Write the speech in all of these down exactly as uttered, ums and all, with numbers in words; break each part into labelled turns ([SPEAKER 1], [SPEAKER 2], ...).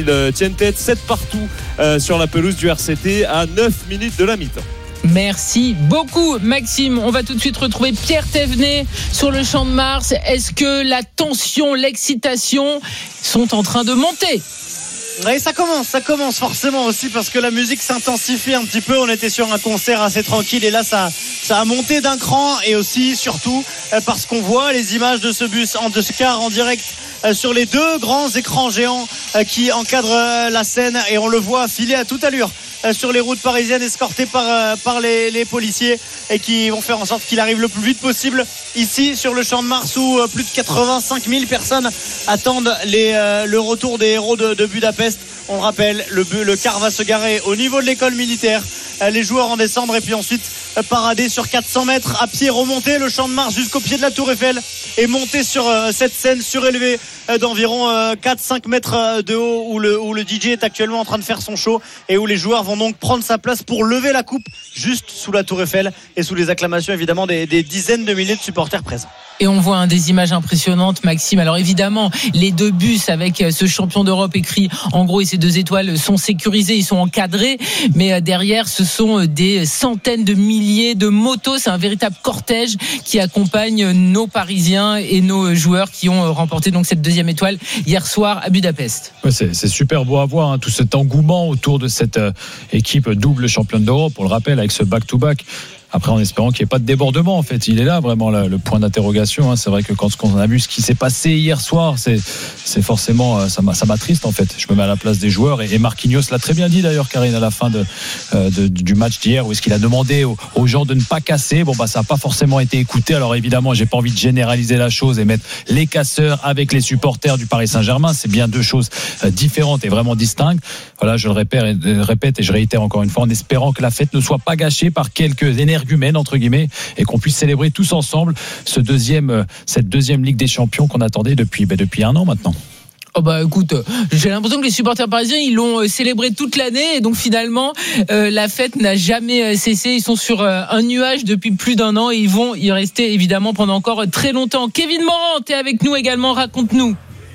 [SPEAKER 1] Ils tiennent tête sept partout euh, sur la pelouse du R C T à neuf minutes de la mi-temps.
[SPEAKER 2] Merci beaucoup Maxime. On va tout de suite retrouver Pierre Thévenet sur le Champ de Mars. Est-ce que la tension, l'excitation sont en train de monter ?
[SPEAKER 3] Oui, ça commence, ça commence forcément aussi parce que la musique s'intensifie un petit peu. On était sur un concert assez tranquille et là ça, ça a monté d'un cran, et aussi surtout parce qu'on voit les images de ce bus, en, de ce car en direct sur les deux grands écrans géants qui encadrent la scène, et on le voit filer à toute allure sur les routes parisiennes, escorté par, par les, les policiers, et qui vont faire en sorte qu'il arrive le plus vite possible ici sur le Champ de Mars, où plus de quatre-vingt-cinq mille personnes attendent les, euh, le retour des héros de, de Budapest. On le rappelle, le, le car va se garer au niveau de l'école militaire, les joueurs en descendre, et puis ensuite parader sur quatre cents mètres à pied, remonter le Champ de Mars jusqu'au pied de la Tour Eiffel et monter sur cette scène surélevée d'environ quatre à cinq mètres de haut, où le, où le D J est actuellement en train de faire son show, et où les joueurs vont donc prendre sa place pour lever la coupe juste sous la Tour Eiffel, et sous les acclamations évidemment des, des dizaines de milliers de supporters présents.
[SPEAKER 2] Et on voit hein, des images impressionnantes, Maxime. Alors évidemment, les deux bus avec ce champion d'Europe écrit en gros et ces deux étoiles sont sécurisés, ils sont encadrés, mais derrière ce sont des centaines de milliers de motos. C'est un véritable cortège qui accompagne nos Parisiens et nos joueurs qui ont remporté donc cette deuxième étoile hier soir à Budapest.
[SPEAKER 4] Ouais, c'est, c'est super beau à voir, hein, tout cet engouement autour de cette euh, équipe double championne d'Europe, on le rappelle, avec ce back-to-back. Après, en espérant qu'il n'y ait pas de débordement, en fait, il est là vraiment là, le point d'interrogation. Hein. C'est vrai que quand on a vu ce qui s'est passé hier soir, c'est, c'est forcément ça, m'a, ça m'attriste en fait. Je me mets à la place des joueurs, et, et Marquinhos l'a très bien dit d'ailleurs, Karine, à la fin de, euh, de, du match d'hier, où est-ce qu'il a demandé aux, aux gens de ne pas casser. Bon bah ça n'a pas forcément été écouté. Alors évidemment, j'ai pas envie de généraliser la chose et mettre les casseurs avec les supporters du Paris Saint-Germain. C'est bien deux choses euh, différentes et vraiment distinctes. Voilà, je le répète, et, euh, répète et je réitère encore une fois, en espérant que la fête ne soit pas gâchée par quelques énergies humaine entre guillemets, et qu'on puisse célébrer tous ensemble ce deuxième, cette deuxième Ligue des Champions qu'on attendait depuis, ben depuis un an maintenant.
[SPEAKER 2] Oh bah écoute, j'ai l'impression que les supporters parisiens ils l'ont célébré toute l'année, et donc finalement euh, la fête n'a jamais cessé. Ils sont sur euh, un nuage depuis plus d'un an, et ils vont y rester évidemment pendant encore très longtemps. Kevin Morand, t'es avec nous également, raconte-nous.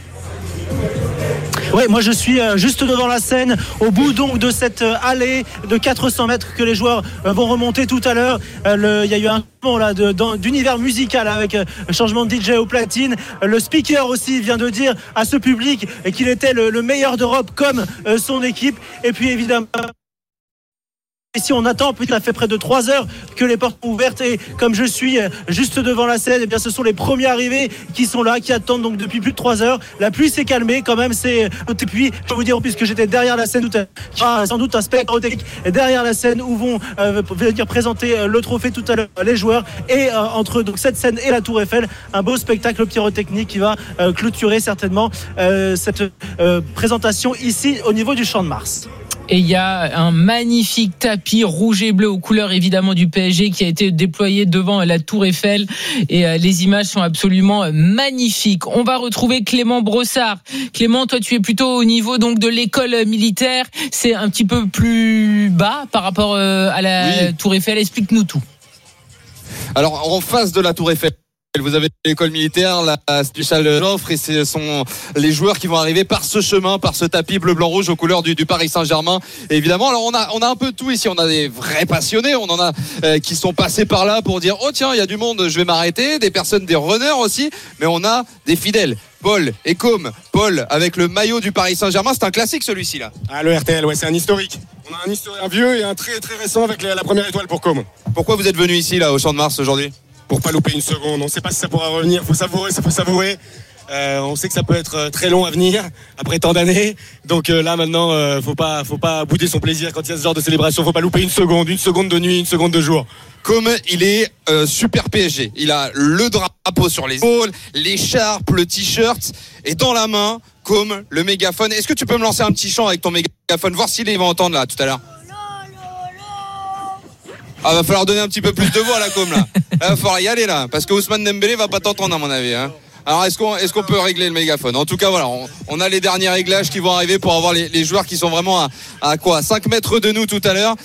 [SPEAKER 5] Oui, moi je suis juste devant la scène, au bout donc de cette allée de quatre cents mètres que les joueurs vont remonter tout à l'heure. Il y a eu un moment là de, d'univers musical avec un changement de D J au platine. Le speaker aussi vient de dire à ce public qu'il était le, le meilleur d'Europe comme son équipe. Et puis évidemment, ici on attend, puis ça fait près de trois heures que les portes sont ouvertes, et comme je suis juste devant la scène, et bien ce sont les premiers arrivés qui sont là, qui attendent donc depuis plus de trois heures. La pluie s'est calmée quand même, c'est et puis je peux vous dire, puisque j'étais derrière la scène, ah, sans doute un spectacle technique derrière la scène où vont euh, venir présenter le trophée tout à l'heure les joueurs, et euh, entre donc cette scène et la Tour Eiffel, un beau spectacle pyrotechnique qui va euh, clôturer certainement euh, cette euh, présentation ici au niveau du Champ de Mars.
[SPEAKER 2] Et il y a un magnifique tapis rouge et bleu aux couleurs évidemment du P S G qui a été déployé devant la Tour Eiffel, et les images sont absolument magnifiques. On va retrouver Clément Brossard. Clément, toi tu es plutôt au niveau donc de l'école militaire. C'est un petit peu plus bas par rapport à la oui. Tour Eiffel. Explique-nous tout.
[SPEAKER 6] Alors en face de la Tour Eiffel, vous avez l'école militaire, la du salle Joffre, et ce sont les joueurs qui vont arriver par ce chemin, par ce tapis bleu, blanc, rouge aux couleurs du, du Paris Saint-Germain. Et évidemment, alors on a, on a un peu de tout ici. On a des vrais passionnés, on en a euh, qui sont passés par là pour dire oh tiens, il y a du monde, je vais m'arrêter. Des personnes, des runners aussi, mais on a des fidèles. Paul et Com. Paul avec le maillot du Paris Saint-Germain, c'est un classique celui-ci là.
[SPEAKER 7] Ah, le R T L, ouais, c'est un historique. On a un historien vieux et un très très récent avec la, la première étoile pour Com.
[SPEAKER 6] Pourquoi vous êtes venu ici là au Champ de Mars aujourd'hui?
[SPEAKER 7] Pour pas louper une seconde, on sait pas si ça pourra revenir, faut savourer, ça faut savourer. Euh, on sait que ça peut être très long à venir après tant d'années, donc euh, là maintenant, euh, faut pas, faut pas bouder son plaisir quand il y a ce genre de célébration. Faut pas louper une seconde, une seconde de nuit, une seconde de jour.
[SPEAKER 6] Comme il est euh, super P S G, il a le drapeau sur les épaules, l'écharpe, le t-shirt, et dans la main, comme le mégaphone. Est-ce que tu peux me lancer un petit chant avec ton mégaphone, voir s'il va entendre là tout à l'heure? Ah, va falloir donner un petit peu plus de voix à la com là. Il va falloir y aller là, parce que Ousmane Dembélé va pas t'entendre à mon avis. Hein. Alors est-ce qu'on, est-ce qu'on peut régler le mégaphone? En tout cas voilà, on, on a les derniers réglages qui vont arriver pour avoir les, les joueurs qui sont vraiment à, à quoi, cinq mètres de nous tout à l'heure.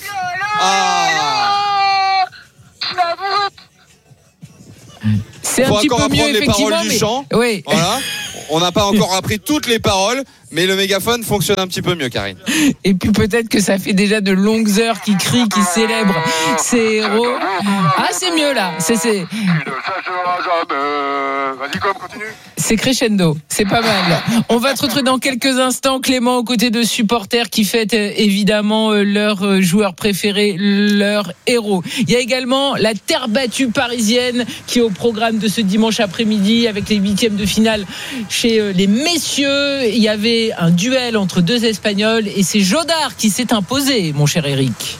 [SPEAKER 6] Ah.
[SPEAKER 2] C'est un petit peu mieux effectivement, mais
[SPEAKER 6] chant.
[SPEAKER 2] Oui.
[SPEAKER 6] Voilà. on n'a pas encore appris toutes les paroles, mais le mégaphone fonctionne un petit peu mieux, Karine.
[SPEAKER 2] Et puis peut-être que ça fait déjà de longues heures qu'ils crient, qu'ils célèbrent ces héros. Ah, c'est mieux là. C'est, c'est...
[SPEAKER 8] Vas-y, comme, continue.
[SPEAKER 2] C'est crescendo, c'est pas mal. On va te retrouver dans quelques instants, Clément, aux côtés de supporters qui fêtent évidemment leurs joueurs préférés, leurs héros. Il y a également la terre battue parisienne qui est au programme de ce dimanche après-midi avec les huitièmes de finale chez les messieurs. Il y avait un duel entre deux Espagnols et c'est Jodard qui s'est imposé, mon cher Eric.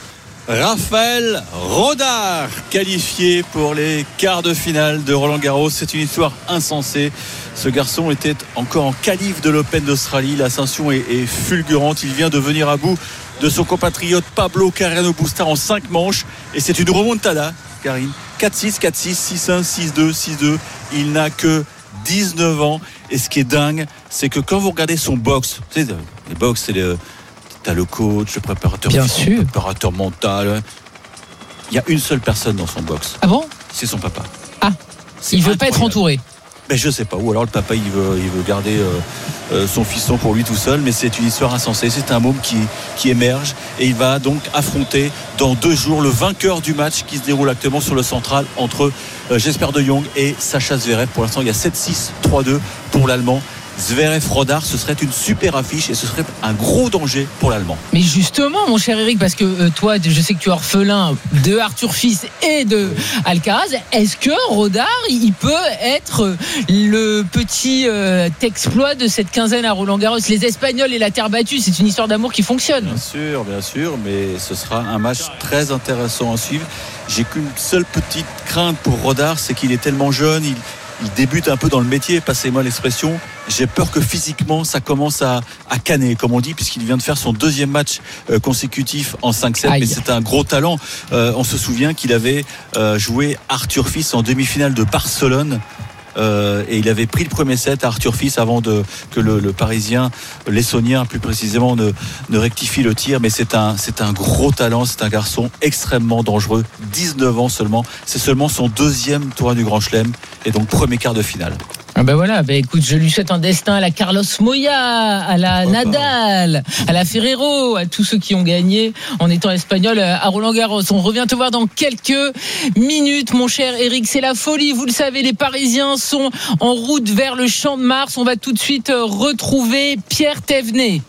[SPEAKER 9] Raphaël Rodard qualifié pour les quarts de finale de Roland-Garros. C'est une histoire insensée. Ce garçon était encore en qualif de l'Open d'Australie. L'ascension est, est fulgurante. Il vient de venir à bout de son compatriote Pablo Carreño Busta en cinq manches. Et c'est une remontada, Karine. quatre six, quatre six, six un, six deux, six deux. Il n'a que dix-neuf ans. Et ce qui est dingue, c'est que quand vous regardez son box, vous savez, les box, c'est le... T'as le coach, le préparateur,
[SPEAKER 2] Bien
[SPEAKER 9] physique,
[SPEAKER 2] sûr.
[SPEAKER 9] le préparateur mental. Il y a une seule personne dans son box.
[SPEAKER 2] Ah bon ?
[SPEAKER 9] C'est son papa.
[SPEAKER 2] Ah,
[SPEAKER 9] C'est
[SPEAKER 2] il veut pas être
[SPEAKER 9] incroyable.
[SPEAKER 2] entouré.
[SPEAKER 9] Ben je sais pas. Ou alors le papa il veut, il veut garder euh, euh, son fiston pour lui tout seul. Mais c'est une histoire insensée. C'est un môme qui, qui émerge et il va donc affronter dans deux jours le vainqueur du match qui se déroule actuellement sur le central entre euh, Jesper de Jong et Sacha Zverev. Pour l'instant il y a sept six, trois deux pour l'Allemand. Zverev-Rodard, ce serait une super affiche et ce serait un gros danger pour l'Allemand.
[SPEAKER 2] Mais justement, mon cher Eric, parce que euh, toi, je sais que tu es orphelin de Arthur Fils et de Alcaraz. Est-ce que Rodard, il peut être le petit euh, exploit de cette quinzaine à Roland-Garros ? Les Espagnols et la terre battue, c'est une histoire d'amour qui fonctionne.
[SPEAKER 9] Bien sûr, bien sûr, mais ce sera un match très intéressant à suivre. J'ai qu'une seule petite crainte pour Rodard, c'est qu'il est tellement jeune, il, il débute un peu dans le métier, passez-moi l'expression. J'ai peur que physiquement ça commence à, à canner, comme on dit, puisqu'il vient de faire son deuxième match euh, consécutif en cinq sept.
[SPEAKER 2] Aïe.
[SPEAKER 9] Mais c'est un gros talent. Euh, on se souvient qu'il avait euh, joué Arthur Fils en demi-finale de Barcelone. Euh, et il avait pris le premier set à Arthur Fils avant de, que le, le Parisien, l'Essonien plus précisément, ne, ne rectifie le tir. Mais c'est un, c'est un gros talent, c'est un garçon extrêmement dangereux. dix-neuf ans seulement, c'est seulement son deuxième tournoi du Grand Chelem et donc premier quart de finale.
[SPEAKER 2] Ah ben voilà, ben écoute, je lui souhaite un destin à la Carlos Moya, à la
[SPEAKER 9] Pourquoi
[SPEAKER 2] Nadal, à la Ferrero, à tous ceux qui ont gagné en étant espagnol à Roland-Garros. On revient te voir dans quelques minutes, mon cher Eric. C'est la folie, vous le savez, les Parisiens sont en route vers le Champ de Mars. On va tout de suite retrouver Pierre Thévenet.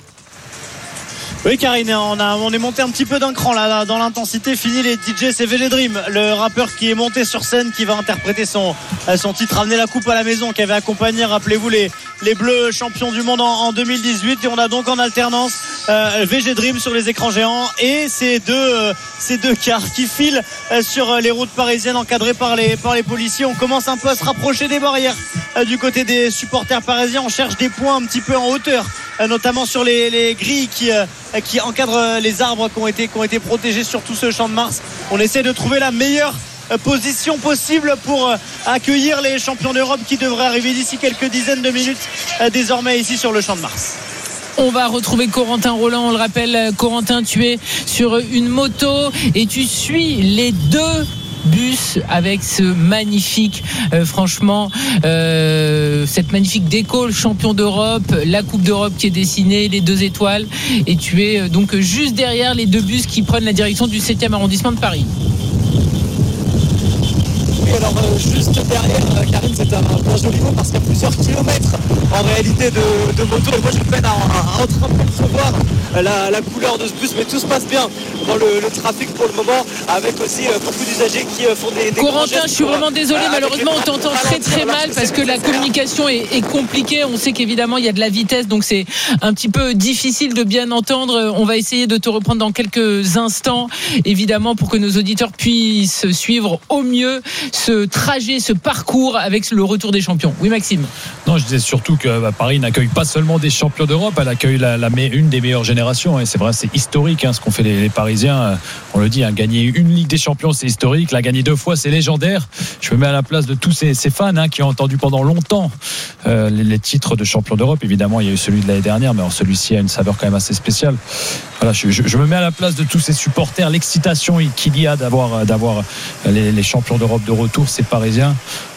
[SPEAKER 3] Oui, Karine, on, a, on est monté un petit peu d'un cran là, là dans l'intensité. Fini les D J, c'est V G Dream, le rappeur qui est monté sur scène, qui va interpréter son, son titre Ramener la coupe à la maison, qui avait accompagné, rappelez-vous, les, les Bleus champions du monde en, en deux mille dix-huit. Et on a donc en alternance euh, V G Dream sur les écrans géants et ces deux, euh, ces deux cars qui filent euh, sur les routes parisiennes encadrées par les, par les policiers. On commence un peu à se rapprocher des barrières euh, du côté des supporters parisiens. On cherche des points un petit peu en hauteur, euh, notamment sur les, les grilles qui... Euh, qui encadre les arbres qui ont été, qui ont été protégés sur tout ce Champ de Mars. On essaie de trouver la meilleure position possible pour accueillir les champions d'Europe qui devraient arriver d'ici quelques dizaines de minutes désormais ici sur le Champ de Mars.
[SPEAKER 2] On va retrouver Corentin Roland, on le rappelle. Corentin, tu es sur une moto et tu suis les deux bus avec ce magnifique euh, franchement euh, cette magnifique déco, le champion d'Europe, la coupe d'Europe qui est dessinée, les deux étoiles, et tu es euh, donc juste derrière les deux bus qui prennent la direction du septième arrondissement de Paris.
[SPEAKER 10] Et alors euh, juste derrière euh, Karine, c'est un point joli mot parce qu'il y a plusieurs kilomètres en réalité de, de moto, et moi je peine à, à, à entreapercevoir la, la couleur de ce bus, mais tout se passe bien dans le, le trafic pour le moment, avec aussi euh, beaucoup d'usagers qui euh, font des, des
[SPEAKER 2] Corentin, je suis vraiment désolé,
[SPEAKER 10] euh,
[SPEAKER 2] malheureusement on t'entend très très mal parce que la communication est, est compliquée. On sait qu'évidemment il y a de la vitesse, donc c'est un petit peu difficile de bien entendre. On va essayer de te reprendre dans quelques instants, évidemment, pour que nos auditeurs puissent suivre au mieux ce trajet, ce parcours avec le retour des champions. Oui, Maxime.
[SPEAKER 4] Non, je disais surtout que bah, Paris n'accueille pas seulement des champions d'Europe, elle accueille la, la, une des meilleures générations. Et c'est vrai, c'est historique hein, ce qu'ont fait les, les Parisiens. On le dit, hein, gagner une Ligue des Champions, c'est historique. La gagner deux fois, c'est légendaire. Je me mets à la place de tous ces, ces fans hein, qui ont entendu pendant longtemps euh, les, les titres de champion d'Europe. Évidemment, il y a eu celui de l'année dernière, mais celui-ci a une saveur quand même assez spéciale. Voilà, je, je, je me mets à la place de tous ces supporters, l'excitation qu'il y a d'avoir, d'avoir les, les champions d'Europe de retour, ces Parisiens.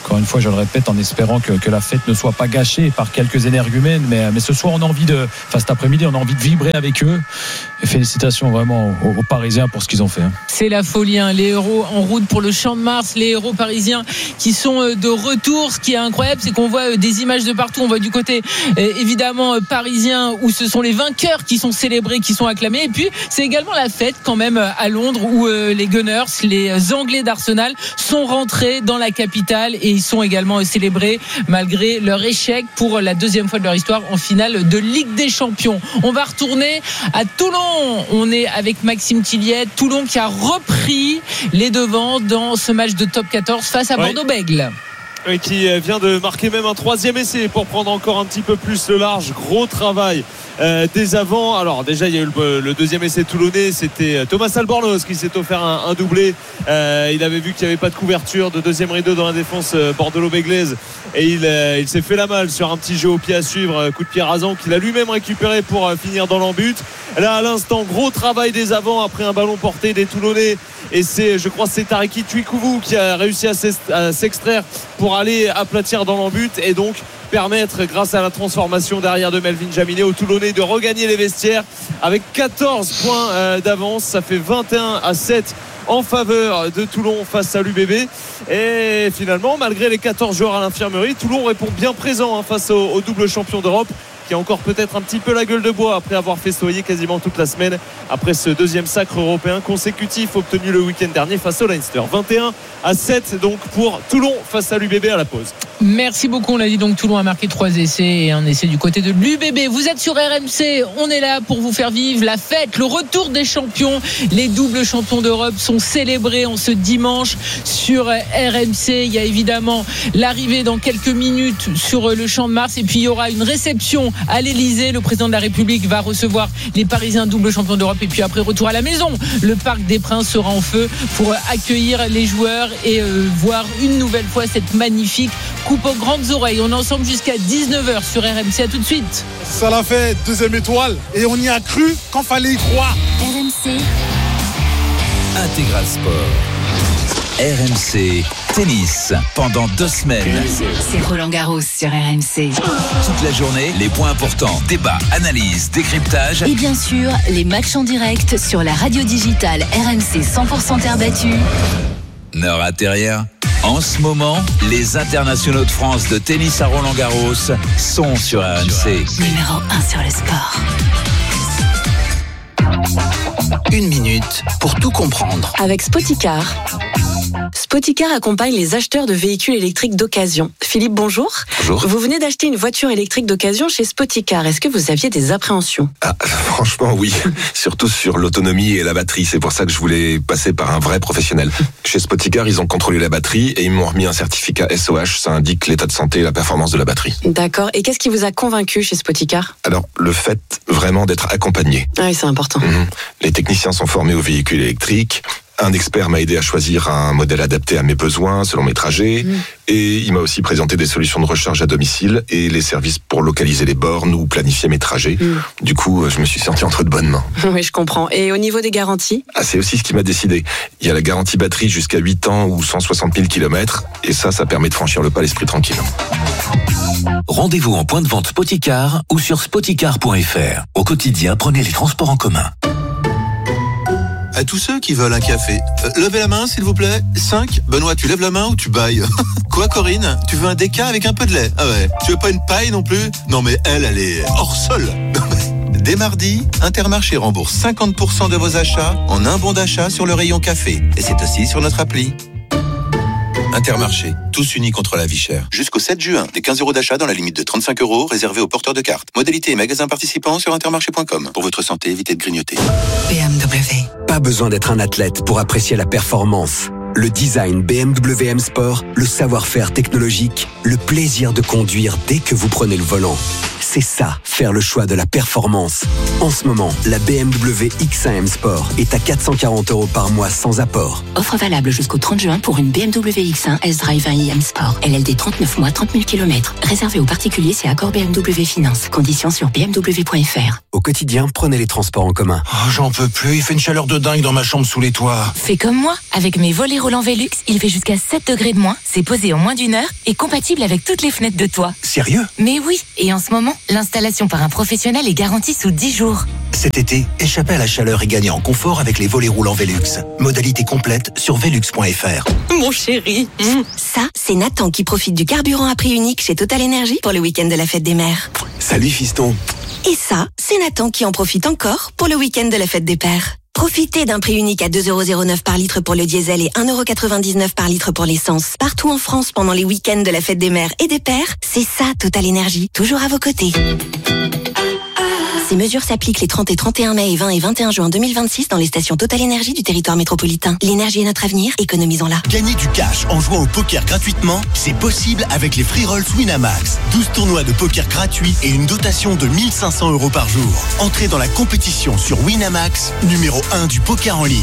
[SPEAKER 4] Encore une fois, je le répète, en espérant que, que la fête ne soit pas gâchée par quelques énergumènes. Mais, mais ce soir, on a envie de, enfin cet après-midi, on a envie de vibrer avec eux. Et félicitations vraiment aux, aux Parisiens pour ce qu'ils ont fait.
[SPEAKER 2] C'est la folie, hein. Les héros en route pour le Champ de Mars, les héros parisiens qui sont de retour. Ce qui est incroyable, c'est qu'on voit des images de partout. On voit du côté évidemment parisien où ce sont les vainqueurs qui sont célébrés, qui sont acclamés. Et puis c'est également la fête quand même à Londres où les Gunners, les Anglais d'Arsenal, sont rentrés dans la capitale et ils sont également célébrés malgré leur échec pour la deuxième fois de leur histoire en finale de Ligue des Champions. On va retourner à Toulon. On est avec Maxime Tilliette. Toulon qui a repris les devants dans ce match de top quatorze face à Bordeaux-Bègles.
[SPEAKER 1] Oui, qui vient de marquer même un troisième essai pour prendre encore un petit peu plus le large. Gros travail euh, des avants. Alors déjà il y a eu le, le deuxième essai toulonnais, c'était Thomas Albornoz qui s'est offert un, un doublé. Euh, il avait vu qu'il n'y avait pas de couverture de deuxième rideau dans la défense euh, bordelot-béglaise et il, euh, il s'est fait la malle sur un petit jeu au pied à suivre, euh, coup de pied rasant qu'il a lui-même récupéré pour euh, finir dans l'embut. Là à l'instant, gros travail des avants après un ballon porté des Toulonnais et c'est, je crois, c'est Tariki Tuikouvou qui a réussi à s'extraire pour aller aplatir dans l'embut et donc permettre, grâce à la transformation derrière de Melvin Jaminet, aux Toulonnais de regagner les vestiaires avec quatorze points d'avance. Ça fait vingt et un à sept en faveur de Toulon face à l'U B B. Et finalement, malgré les quatorze joueurs à l'infirmerie, Toulon répond bien présent hein, face au, au double champion d'Europe, qui a encore peut-être un petit peu la gueule de bois après avoir festoyé quasiment toute la semaine après ce deuxième sacre européen consécutif obtenu le week-end dernier face au Leinster. vingt et un à sept donc pour Toulon face à l'U B B à la pause.
[SPEAKER 2] Merci beaucoup. On l'a dit, donc Toulon a marqué trois essais et un essai du côté de l'U B B. Vous êtes sur R M C, on est là pour vous faire vivre la fête, le retour des champions. Les doubles champions d'Europe sont célébrés en ce dimanche sur R M C. Il y a évidemment l'arrivée dans quelques minutes sur le Champ de Mars et puis il y aura une réception à l'Elysée. Le président de la République va recevoir les Parisiens doubles champions d'Europe et puis après retour à la maison. Le Parc des Princes sera en feu pour accueillir les joueurs et euh, voir une nouvelle fois cette magnifique coupe aux grandes oreilles. On est ensemble jusqu'à dix-neuf heures sur R M C. À tout de suite.
[SPEAKER 8] Ça l'a fait, deuxième étoile et on y a cru quand fallait y croire.
[SPEAKER 11] R M C
[SPEAKER 12] Intégral Sport. R M C Tennis pendant deux semaines.
[SPEAKER 11] C'est Roland Garros sur R M C.
[SPEAKER 12] Toute la journée, les points importants, débats, analyses, décryptage.
[SPEAKER 11] Et bien sûr, les matchs en direct sur la radio digitale R M C cent pour cent terre battue.
[SPEAKER 12] Ne ratez rien. En ce moment, les internationaux de France de tennis à Roland Garros sont sur R M C.
[SPEAKER 11] Numéro un sur le sport.
[SPEAKER 12] Une minute pour tout comprendre.
[SPEAKER 13] Avec Spoticar. Spoticar accompagne les acheteurs de véhicules électriques d'occasion. Philippe, bonjour.
[SPEAKER 14] Bonjour.
[SPEAKER 13] Vous venez d'acheter une voiture électrique d'occasion chez Spoticar. Est-ce que vous aviez des appréhensions ?
[SPEAKER 14] Ah, franchement, oui. Surtout sur l'autonomie et la batterie. C'est pour ça que je voulais passer par un vrai professionnel. Chez Spoticar, ils ont contrôlé la batterie et ils m'ont remis un certificat S O H. Ça indique l'état de santé et la performance de la batterie.
[SPEAKER 13] D'accord. Et qu'est-ce qui vous a convaincu chez Spoticar ?
[SPEAKER 14] Alors, le fait vraiment d'être accompagné.
[SPEAKER 13] Ah oui, c'est important.
[SPEAKER 14] Mmh. Les techniciens sont formés aux véhicules électriques. Un expert m'a aidé à choisir un modèle adapté à mes besoins, selon mes trajets. Mmh. Et il m'a aussi présenté des solutions de recharge à domicile et les services pour localiser les bornes ou planifier mes trajets. Mmh. Du coup, je me suis senti entre de bonnes mains.
[SPEAKER 13] Oui, je comprends. Et au niveau des garanties ?
[SPEAKER 14] Ah, c'est aussi ce qui m'a décidé. Il y a la garantie batterie jusqu'à huit ans ou cent soixante mille kilomètres. Et ça, ça permet de franchir le pas l'esprit tranquille.
[SPEAKER 12] Rendez-vous en point de vente Spoticar ou sur spoticar point f r. Au quotidien, prenez les transports en commun.
[SPEAKER 15] À tous ceux qui veulent un café, euh, levez la main s'il vous plaît. cinq. Benoît, tu lèves la main ou tu bailles ? Quoi Corinne ? Tu veux un déca avec un peu de lait ? Ah ouais. Tu veux pas une paille non plus ? Non mais elle, elle est hors sol. Dès mardi, Intermarché rembourse cinquante pour cent de vos achats en un bon d'achat sur le rayon café. Et c'est aussi sur notre appli. Intermarché, tous unis contre la vie chère. Jusqu'au sept juin, des quinze euros d'achat dans la limite de trente-cinq euros réservés aux porteurs de cartes. Modalité et magasins participants sur intermarché point com. Pour votre santé, évitez de grignoter.
[SPEAKER 11] B M W.
[SPEAKER 16] Pas besoin d'être un athlète pour apprécier la performance. Le design B M W M Sport, le savoir-faire technologique, le plaisir de conduire dès que vous prenez le volant. c'est ça, faire le choix de la performance. En ce moment, la B M W X un M Sport est à quatre cent quarante euros par mois sans apport.
[SPEAKER 17] Offre valable jusqu'au trente juin pour une B M W X un S-Drive un i M Sport. L L D trente-neuf mois, trente mille kilomètres. Réservé aux particuliers, c'est accord B M W Finance. Conditions sur b m w point f r.
[SPEAKER 16] Au quotidien, prenez les transports en commun.
[SPEAKER 18] Oh, j'en peux plus, il fait une chaleur de dingue dans ma chambre sous les toits.
[SPEAKER 17] Fais comme moi, avec mes volets roulants Velux, il fait jusqu'à sept degrés de moins, c'est posé en moins d'une heure et compatible avec toutes les fenêtres de toit.
[SPEAKER 18] Sérieux ?
[SPEAKER 17] Mais oui, et en ce moment, l'installation par un professionnel est garantie sous dix jours.
[SPEAKER 18] Cet été, échappez à la chaleur et gagnez en confort avec les volets roulants Velux. Modalité complète sur velux point f r.
[SPEAKER 17] Mon chéri.
[SPEAKER 19] Mmh. Ça, c'est Nathan qui profite du carburant à prix unique chez Total Energy pour le week-end de la fête des mères.
[SPEAKER 18] Salut fiston.
[SPEAKER 19] Et ça, c'est Nathan qui en profite encore pour le week-end de la fête des pères. Profitez d'un prix unique à deux euros zéro neuf par litre pour le diesel et un euro quatre-vingt-dix-neuf par litre pour l'essence. Partout en France pendant les week-ends de la fête des mères et des pères, c'est ça Total Energy, toujours à vos côtés. Ces mesures s'appliquent les trente et trente et un mai et vingt et vingt et un juin deux mille vingt-six dans les stations Total Energy du territoire métropolitain. L'énergie est notre avenir, économisons-la.
[SPEAKER 20] Gagner du cash en jouant au poker gratuitement, c'est possible avec les Free Rolls Winamax. douze tournois de poker gratuits et une dotation de mille cinq cents euros par jour. Entrez dans la compétition sur Winamax, numéro un du poker en ligne.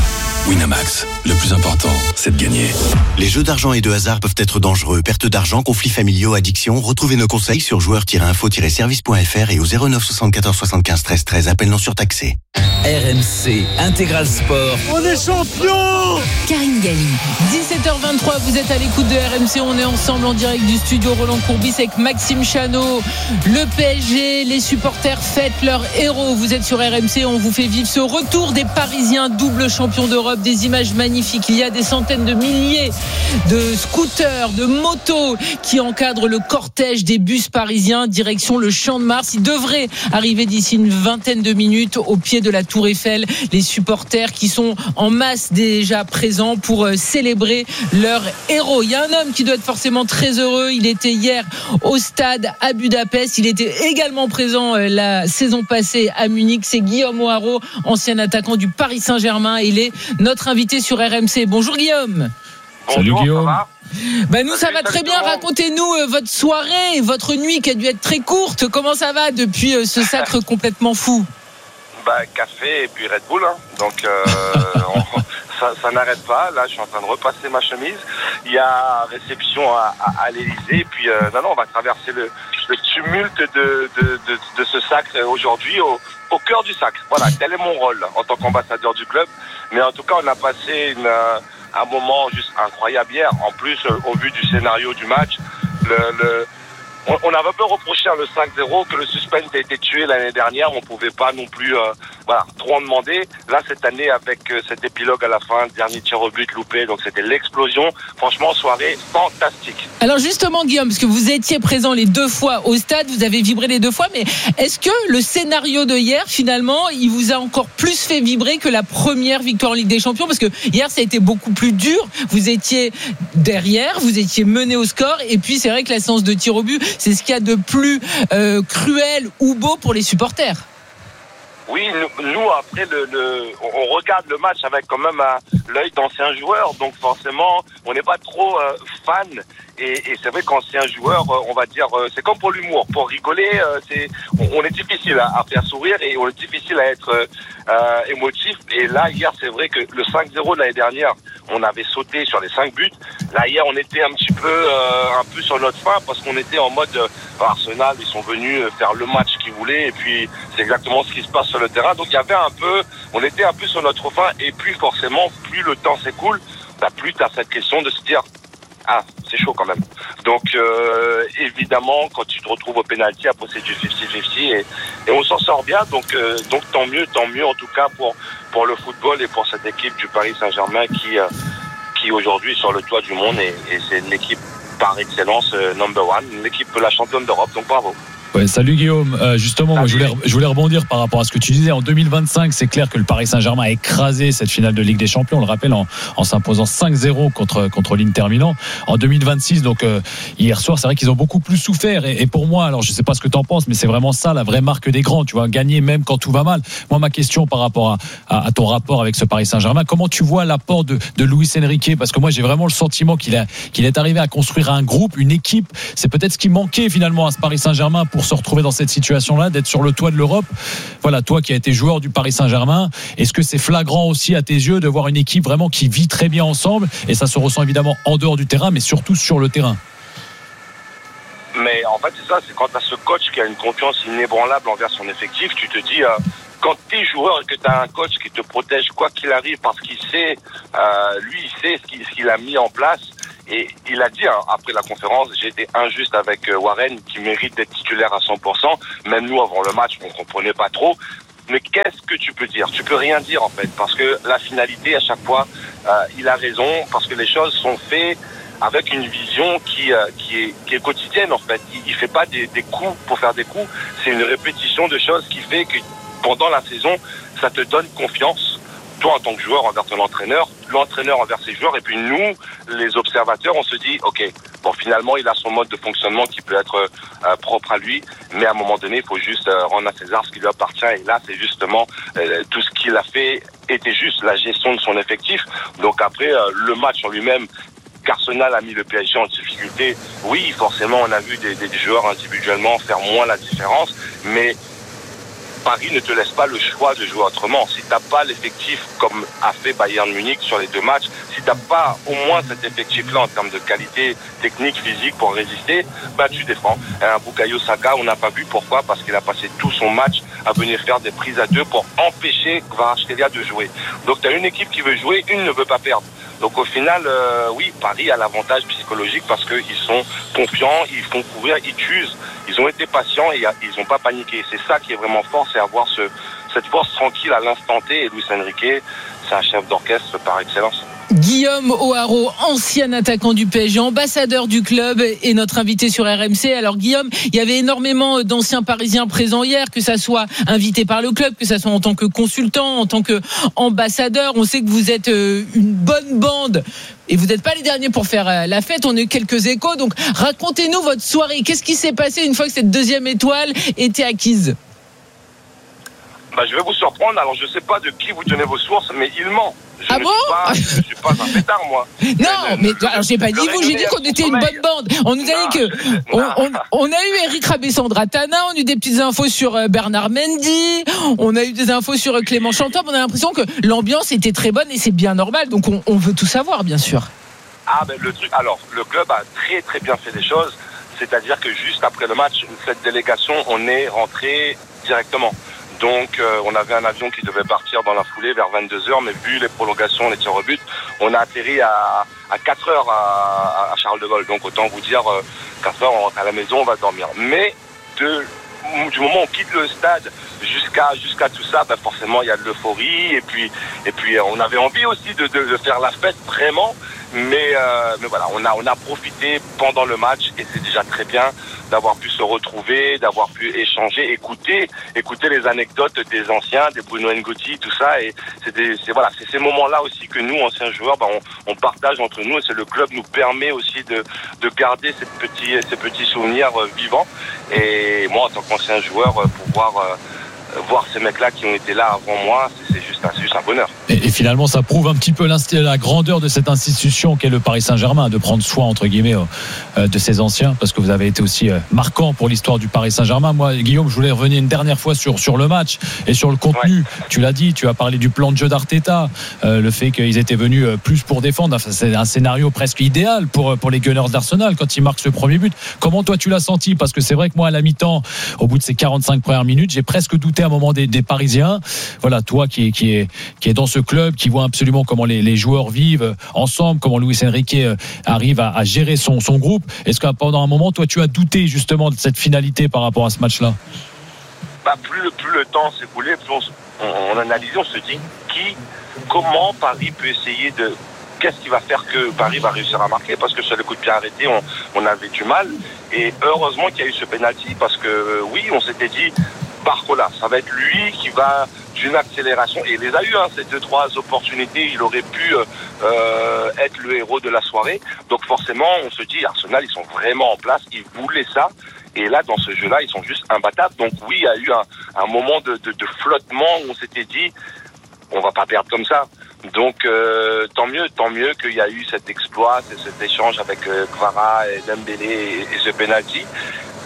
[SPEAKER 21] Winamax, le plus important, c'est de gagner.
[SPEAKER 20] Les jeux d'argent et de hasard peuvent être dangereux. Perte d'argent, conflits familiaux, addiction. Retrouvez nos conseils sur joueurs tiret info tiret service point f r et au zéro neuf soixante-quatorze soixante-quinze treize treize. Appel non surtaxé.
[SPEAKER 12] R M C Intégral Sport.
[SPEAKER 3] On est champion.
[SPEAKER 17] Karine Galli.
[SPEAKER 2] dix-sept heures vingt-trois, vous êtes à l'écoute de R M C. On est ensemble en direct du studio Roland Courbis avec Maxime Chanot. Le P S G, les supporters fêtent leur héros. Vous êtes sur R M C. On vous fait vivre ce retour des Parisiens, double champion d'Europe. Des images magnifiques. Il y a des centaines de milliers de scooters, de motos qui encadrent le cortège des bus parisiens direction le Champ de Mars. Il devrait arriver d'ici une vingtaine de minutes au pied de la Tour Eiffel. Les supporters qui sont en masse déjà présents pour célébrer leur héros. Il y a un homme qui doit être forcément très heureux. Il était hier au stade à Budapest. Il était également présent la saison passée à Munich. C'est Guillaume O'Haraud, ancien attaquant du Paris Saint-Germain. Il est notre invité sur R M C. Bonjour Guillaume.
[SPEAKER 4] Bonjour, salut Guillaume.
[SPEAKER 2] Ça va ben nous ça va très bien. Racontez-nous euh, votre soirée, votre nuit qui a dû être très courte. Comment ça va depuis euh, ce sacre complètement fou?
[SPEAKER 22] Bah café et puis Red Bull. Hein. Donc euh, on, ça, ça n'arrête pas. Là je suis en train de repasser ma chemise. Il y a réception à, à, à l'Elysée. Et puis euh, non non on va traverser le, le tumulte de, de, de, de ce sacre aujourd'hui au, au cœur du sacre. Voilà, tel est mon rôle en tant qu'ambassadeur du club. Mais en tout cas on a passé une, un moment juste incroyable hier. En plus au vu du scénario du match, le, le on avait un peu reproché le cinq zéro que le suspense a été tué l'année dernière. On pouvait pas non plus euh, voilà, trop en demander. Là, cette année, avec euh, cet épilogue à la fin, dernier tir au but loupé, donc c'était l'explosion. Franchement, soirée fantastique.
[SPEAKER 2] Alors justement, Guillaume, parce que vous étiez présent les deux fois au stade, vous avez vibré les deux fois, mais est-ce que le scénario de hier, finalement, il vous a encore plus fait vibrer que la première victoire en Ligue des Champions? Parce que hier, ça a été beaucoup plus dur. Vous étiez derrière, vous étiez mené au score, et puis c'est vrai que la séance de tir au but, c'est ce qu'il y a de plus euh, cruel ou beau pour les supporters.
[SPEAKER 22] Oui, nous, nous après, le, le, on regarde le match avec quand même un, l'œil d'ancien joueur, donc forcément, on n'est pas trop euh, fan. Et, et c'est vrai qu'ancien joueur, on va dire, c'est comme pour l'humour. Pour rigoler, c'est, on est difficile à, à faire sourire et on est difficile à être euh, émotif. Et là, hier, c'est vrai que le cinq zéro de l'année dernière, on avait sauté sur les cinq buts. Là, hier, on était un petit peu, euh, un peu sur notre fin parce qu'on était en mode euh, Arsenal. Ils sont venus faire le match qu'ils voulaient et puis c'est exactement ce qui se passe sur le terrain. Donc il y avait un peu, on était un peu sur notre fin. Et puis forcément, plus le temps s'écoule, bah, plus tu as cette question de se dire. Ah, c'est chaud quand même. Donc, euh, évidemment, quand tu te retrouves au pénalty, après c'est du cinquante cinquante et, et on s'en sort bien. Donc, euh, donc tant mieux, tant mieux en tout cas pour, pour le football et pour cette équipe du Paris Saint-Germain qui, euh, qui aujourd'hui est sur le toit du monde et, et c'est une équipe par excellence euh, number one, une équipe la championne d'Europe. Donc bravo.
[SPEAKER 4] Ouais, salut Guillaume. Euh, justement, moi, je voulais, je voulais rebondir par rapport à ce que tu disais. En deux mille vingt-cinq, c'est clair que le Paris Saint-Germain a écrasé cette finale de Ligue des Champions. On le rappelle en, en s'imposant cinq zéro contre contre l'Inter Milan. En deux mille vingt-six, donc euh, hier soir, c'est vrai qu'ils ont beaucoup plus souffert. Et, et pour moi, alors je sais pas ce que t'en penses, mais c'est vraiment ça la vraie marque des grands. Tu vois, gagner même quand tout va mal. Moi, ma question par rapport à, à, à ton rapport avec ce Paris Saint-Germain, comment tu vois l'apport de, de Luis Enrique? Parce que moi, j'ai vraiment le sentiment qu'il a qu'il est arrivé à construire un groupe, une équipe. C'est peut-être ce qui manquait finalement à ce Paris Saint-Germain pour pour se retrouver dans cette situation-là, d'être sur le toit de l'Europe. Voilà, toi qui as été joueur du Paris Saint-Germain, est-ce que c'est flagrant aussi à tes yeux de voir une équipe vraiment qui vit très bien ensemble, et ça se ressent évidemment en dehors du terrain, mais surtout sur le terrain?
[SPEAKER 22] Mais en fait, c'est ça, c'est quand tu as ce coach qui a une confiance inébranlable envers son effectif, tu te dis, euh, quand tu es joueur et que tu as un coach qui te protège quoi qu'il arrive, parce qu'il sait, euh, lui, il sait ce qu'il, ce qu'il a mis en place. Et il a dit, hein, après la conférence, j'ai été injuste avec euh, Warren, qui mérite d'être titulaire à cent pour cent. Même nous, avant le match, on ne comprenait pas trop. Mais qu'est-ce que tu peux dire? Tu peux rien dire, en fait, parce que la finalité, à chaque fois, euh, il a raison, parce que les choses sont faites avec une vision qui, euh, qui, est, qui est quotidienne, en fait. Il, il fait pas des, des coups pour faire des coups. C'est une répétition de choses qui fait que pendant la saison, ça te donne confiance. Toi, en tant que joueur, envers ton entraîneur, l'entraîneur envers ses joueurs, et puis nous, les observateurs, on se dit, ok, bon, finalement, il a son mode de fonctionnement qui peut être euh, propre à lui, mais à un moment donné, il faut juste euh, rendre à César ce qui lui appartient, et là, c'est justement euh, tout ce qu'il a fait était juste la gestion de son effectif. Donc après, euh, le match en lui-même, qu'Arsenal a mis le P S G en difficulté, oui, forcément, on a vu des, des joueurs individuellement faire moins la différence, mais Paris ne te laisse pas le choix de jouer autrement. Si t'as pas l'effectif comme a fait Bayern Munich sur les deux matchs, si t'as pas au moins cet effectif-là en termes de qualité technique, physique pour résister, bah tu défends. Un Bukayo Saka, on n'a pas vu pourquoi, parce qu'il a passé tout son match à venir faire des prises à deux pour empêcher Kvaratskhelia de jouer. Donc t'as une équipe qui veut jouer, une ne veut pas perdre. Donc au final, euh, oui, Paris a l'avantage psychologique parce qu'ils sont confiants, ils font courir, ils tuent. Ils ont été patients et ils n'ont pas paniqué. C'est ça qui est vraiment fort, c'est avoir ce, cette force tranquille à l'instant T. Et Luis Enrique, c'est un chef d'orchestre par excellence.
[SPEAKER 2] Guillaume O'Haraud, ancien attaquant du P S G, ambassadeur du club, et notre invité sur R M C. Alors Guillaume, il y avait énormément d'anciens Parisiens présents hier, que ça soit invité par le club, que ça soit en tant que consultant, en tant qu'ambassadeur. On sait que vous êtes une bonne bande et vous n'êtes pas les derniers pour faire la fête. On a eu quelques échos, donc racontez-nous votre soirée. Qu'est-ce qui s'est passé une fois que cette deuxième étoile était acquise?
[SPEAKER 22] Bah, je vais vous surprendre. Alors, je ne sais pas de qui vous tenez vos sources, mais il ment. Je
[SPEAKER 2] ah
[SPEAKER 22] ne
[SPEAKER 2] bon
[SPEAKER 22] suis pas, je ne suis pas un pétard, moi.
[SPEAKER 2] Non, mais, mais alors, j'ai pas dit vous, j'ai dit qu'on était une bonne bande. On nous a dit que on, on, on a eu Eric Rabessandratana, on a eu des petites infos sur Bernard Mendy, on a eu des infos sur Clément Chantop. On a l'impression que l'ambiance était très bonne et c'est bien normal. Donc, on, on veut tout savoir, bien sûr.
[SPEAKER 22] Ah ben le truc. Alors, le club a très très bien fait les choses. C'est-à-dire que juste après le match, cette délégation, on est rentré directement. Donc euh, on avait un avion qui devait partir dans la foulée vers vingt-deux heures, mais vu les prolongations, les tirs au but, on a atterri à, à quatre heures à, à Charles de Gaulle. Donc autant vous dire, euh, quatre heures on rentre à la maison, on va dormir. Mais de, du moment où on quitte le stade jusqu'à jusqu'à tout ça, ben forcément il y a de l'euphorie, et puis et puis on avait envie aussi de, de, de faire la fête vraiment. Mais, euh, mais voilà, on a, on a profité pendant le match, et c'est déjà très bien d'avoir pu se retrouver, d'avoir pu échanger, écouter, écouter les anecdotes des anciens, des Bruno Ngoti, tout ça. Et c'est, des, c'est, voilà, c'est ces moments-là aussi que nous, anciens joueurs, bah, on, on partage entre nous, et c'est le club nous permet aussi de, de garder ces petits, ces petits souvenirs euh, vivants. Et moi, en tant qu'ancien joueur, euh, pouvoir euh, voir ces mecs-là qui ont été là avant moi, c'est, c'est, juste, un, c'est juste un bonheur.
[SPEAKER 4] Et, et finalement, ça prouve un petit peu la grandeur de cette institution qu'est le Paris Saint-Germain, de prendre soin, entre guillemets, euh, de ses anciens, parce que vous avez été aussi euh, marquant pour l'histoire du Paris Saint-Germain. Moi, Guillaume, je voulais revenir une dernière fois sur, sur le match et sur le contenu. Ouais. Tu l'as dit, tu as parlé du plan de jeu d'Arteta, euh, le fait qu'ils étaient venus plus pour défendre. Enfin, c'est un scénario presque idéal pour, pour les Gunners d'Arsenal quand ils marquent ce premier but. Comment toi, tu l'as senti? Parce que c'est vrai que moi, à la mi-temps, au bout de ces quarante-cinq premières minutes, j'ai presque douté à un moment des, des Parisiens. Voilà, toi qui est, qui est, qui est dans ce club, qui voit absolument comment les, les joueurs vivent ensemble, comment Luis Enrique arrive à, à gérer son, son groupe. Est-ce que pendant un moment, toi, tu as douté justement de cette finalité par rapport à ce match-là?
[SPEAKER 22] Bah, plus, le, plus le temps s'écoulait, plus on, on, on analyse, on se dit qui, comment Paris peut essayer de... Qu'est-ce qui va faire que Paris va réussir à marquer? Parce que sur le coup de pied arrêté, on, on avait du mal. Et heureusement qu'il y a eu ce penalty, parce que oui, on s'était dit, Barcola, ça va être lui qui va d'une accélération, et il les a eu, hein, ces deux trois opportunités, il aurait pu euh, être le héros de la soirée. Donc forcément, on se dit, Arsenal, ils sont vraiment en place, ils voulaient ça, et là, dans ce jeu-là, ils sont juste imbattables. Donc oui, il y a eu un, un moment de, de, de flottement où on s'était dit, on va pas perdre comme ça. Donc euh, tant mieux, tant mieux qu'il y a eu cet exploit, cet échange avec euh, Kvara et Dembélé et, et ce penalty.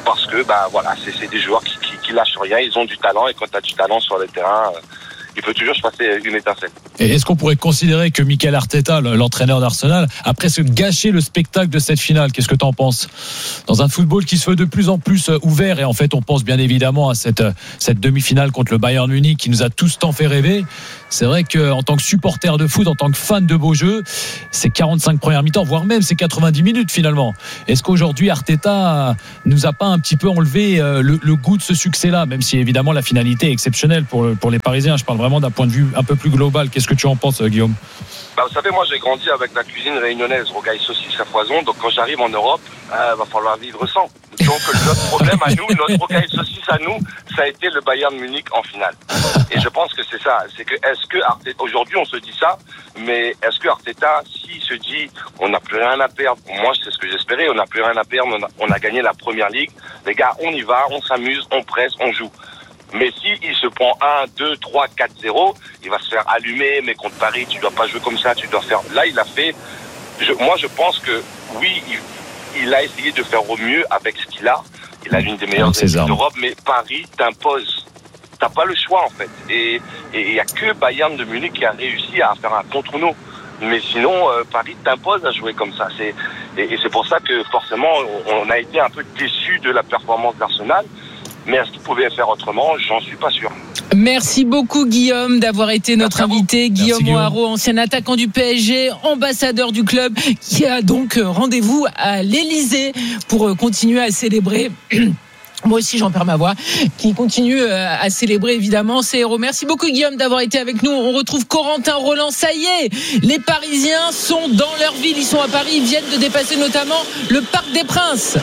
[SPEAKER 22] parce que bah voilà, c'est, c'est des joueurs qui, qui, qui lâchent rien, ils ont du talent, et quand tu as du talent sur le terrain, euh, il peut toujours se passer une étincelle.
[SPEAKER 4] Et est-ce qu'on pourrait considérer que Mikel Arteta, l'entraîneur d'Arsenal, a presque gâché le spectacle de cette finale? Qu'est-ce que tu en penses? Dans un football qui se veut de plus en plus ouvert, et en fait on pense bien évidemment à cette, cette demi-finale contre le Bayern Munich qui nous a tous tant fait rêver. C'est vrai qu'en tant que supporter de foot, en tant que fan de beaux jeux, c'est quarante-cinq premières mi-temps, voire même c'est quatre-vingt-dix minutes finalement. Est-ce qu'aujourd'hui Arteta nous a pas un petit peu enlevé le, le goût de ce succès-là, même si évidemment la finalité est exceptionnelle pour, pour les Parisiens? Je parle vraiment d'un point de vue un peu plus global. Qu'est-ce que tu en penses, Guillaume?
[SPEAKER 22] Bah, vous savez, moi j'ai grandi avec la cuisine réunionnaise, rocaille, saucisse à foison, donc quand j'arrive en Europe, il euh, va falloir vivre sans. Donc notre problème à nous, notre rocaille saucisse à nous, ça a été le Bayern Munich en finale. Et je pense que c'est ça, c'est que est-ce que Arteta, aujourd'hui on se dit ça, mais est-ce que Arteta, s'il se dit on n'a plus rien à perdre, moi c'est ce que j'espérais, on n'a plus rien à perdre, on a, on a gagné la première ligue, les gars on y va, on s'amuse, on presse, on joue. Mais si il se prend un, deux, trois, quatre, zéro, il va se faire allumer, mais contre Paris, tu dois pas jouer comme ça, tu dois faire... Là, il a fait... Je, moi, je pense que, oui, il, il a essayé de faire au mieux avec ce qu'il a. Il a l'une des meilleures équipes d'Europe, mais Paris t'impose. T'as pas le choix, en fait. Et il y a que Bayern de Munich qui a réussi à faire un contre-nous. Mais sinon, euh, Paris t'impose à jouer comme ça. C'est, et, et c'est pour ça que, forcément, on, on a été un peu déçus de la performance d'Arsenal. Mais est-ce qu'il pouvait faire autrement? J'en suis pas sûr.
[SPEAKER 2] Merci beaucoup Guillaume d'avoir été notre
[SPEAKER 22] Merci
[SPEAKER 2] invité. Guillaume O'Haraud, ancien attaquant du P S G, ambassadeur du club, qui a donc rendez-vous à l'Elysée pour continuer à célébrer. Moi aussi j'en perds ma voix, qui continue à célébrer évidemment ses héros. Merci beaucoup Guillaume d'avoir été avec nous. On retrouve Corentin Roland. Ça y est, les Parisiens sont dans leur ville, ils sont à Paris, ils viennent de dépasser notamment le Parc des Princes.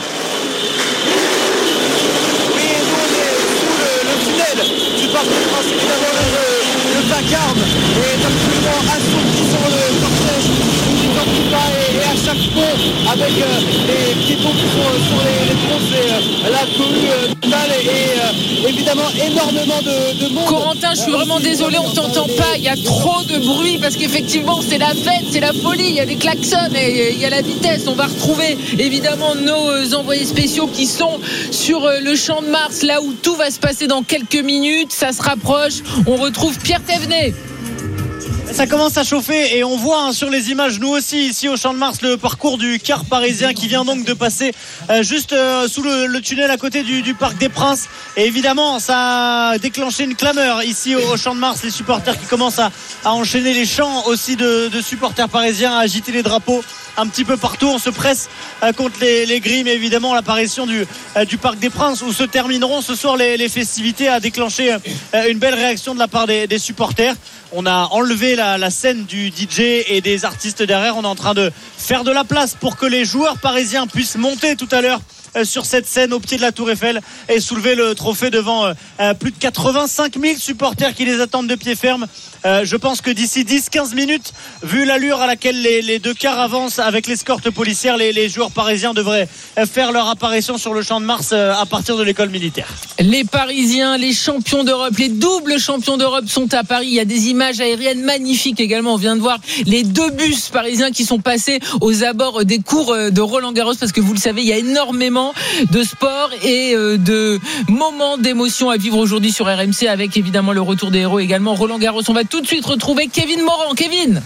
[SPEAKER 10] Du Parc des Princes, évidemment le, le vacarme est absolument assourdissant, le cortège qui n'en pas et, et à chaque pont avec euh, les piétons qui sont euh, sur les, les ponts, c'est euh, la cohue totale euh, et, et euh, évidemment énormément de, de monde.
[SPEAKER 2] Corentin, je suis vraiment désolé, on t'entend pas, il y a trop de bruit parce qu'effectivement c'est la fête, c'est la folie, il y a des klaxons et il y a la vitesse. On va retrouver évidemment nos envoyés spéciaux qui sont sur le Champ de Mars, là où tout va se passer dans quelques minutes. Ça se rapproche, on retrouve Pierre Thévenet.
[SPEAKER 3] Ça commence à chauffer et on voit hein, sur les images, nous aussi ici au Champ de Mars, le parcours du car parisien qui vient donc de passer euh, juste euh, sous le, le tunnel à côté du, du Parc des Princes. Et évidemment ça a déclenché une clameur ici au, au Champ de Mars, les supporters qui commencent à, à enchaîner les chants aussi de, de supporters parisiens, à agiter les drapeaux un petit peu partout. On se presse euh, contre les, les grilles, mais évidemment l'apparition du, euh, du Parc des Princes où se termineront ce soir les, les festivités a déclenché euh, une belle réaction de la part des, des supporters. On a enlevé la, la scène du D J et des artistes derrière. On est en train de faire de la place pour que les joueurs parisiens puissent monter tout à l'heure sur cette scène au pied de la Tour Eiffel et soulever le trophée devant euh, plus de quatre-vingt-cinq mille supporters qui les attendent de pied ferme. Euh, je pense que d'ici dix à quinze minutes, vu l'allure à laquelle les, les deux cars avancent avec l'escorte policière, les, les joueurs parisiens devraient faire leur apparition sur le Champ de Mars euh, à partir de l'école militaire.
[SPEAKER 2] Les Parisiens, les champions d'Europe, les doubles champions d'Europe sont à Paris. Il y a des images aériennes magnifiques également. On vient de voir les deux bus parisiens qui sont passés aux abords des cours de Roland-Garros parce que vous le savez, il y a énormément de sport et de moments d'émotion à vivre aujourd'hui sur R M C avec évidemment le retour des héros également Roland-Garros. On va tout de suite retrouver Kevin Morand. Kevin.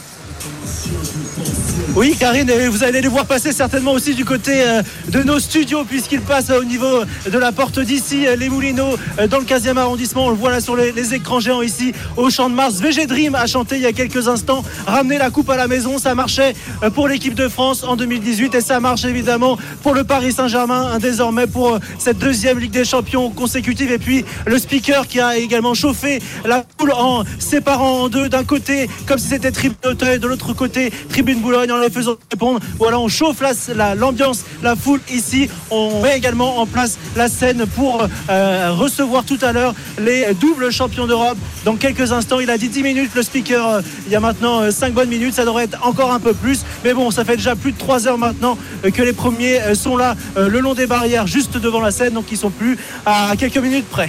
[SPEAKER 10] Oui Karine, vous allez les voir passer certainement aussi du côté de nos studios puisqu'ils passent au niveau de la porte d'ici, les Moulineaux, dans le quinzième arrondissement. On le voit là sur les, les écrans géants ici au Champ de Mars. V G Dream a chanté il y a quelques instants, ramener la coupe à la maison. Ça marchait pour l'équipe de France en deux mille dix-huit et ça marche évidemment pour le Paris Saint-Germain désormais pour cette deuxième Ligue des Champions consécutive. Et puis le speaker qui a également chauffé la foule en séparant en deux, d'un côté comme si c'était tribune Auteuil, de l'autre côté tribune Boulogne, en les faisant répondre. Voilà, on chauffe la, la, l'ambiance, la foule ici. On met également en place la scène pour euh, recevoir tout à l'heure les doubles champions d'Europe. Dans quelques instants, il a dit dix minutes le speaker, euh, il y a maintenant euh, cinq bonnes minutes, ça devrait être encore un peu plus, mais bon, ça fait déjà plus de trois heures maintenant euh, que les premiers euh, sont là euh, le long des barrières juste devant la scène, donc ils sont plus à quelques minutes près.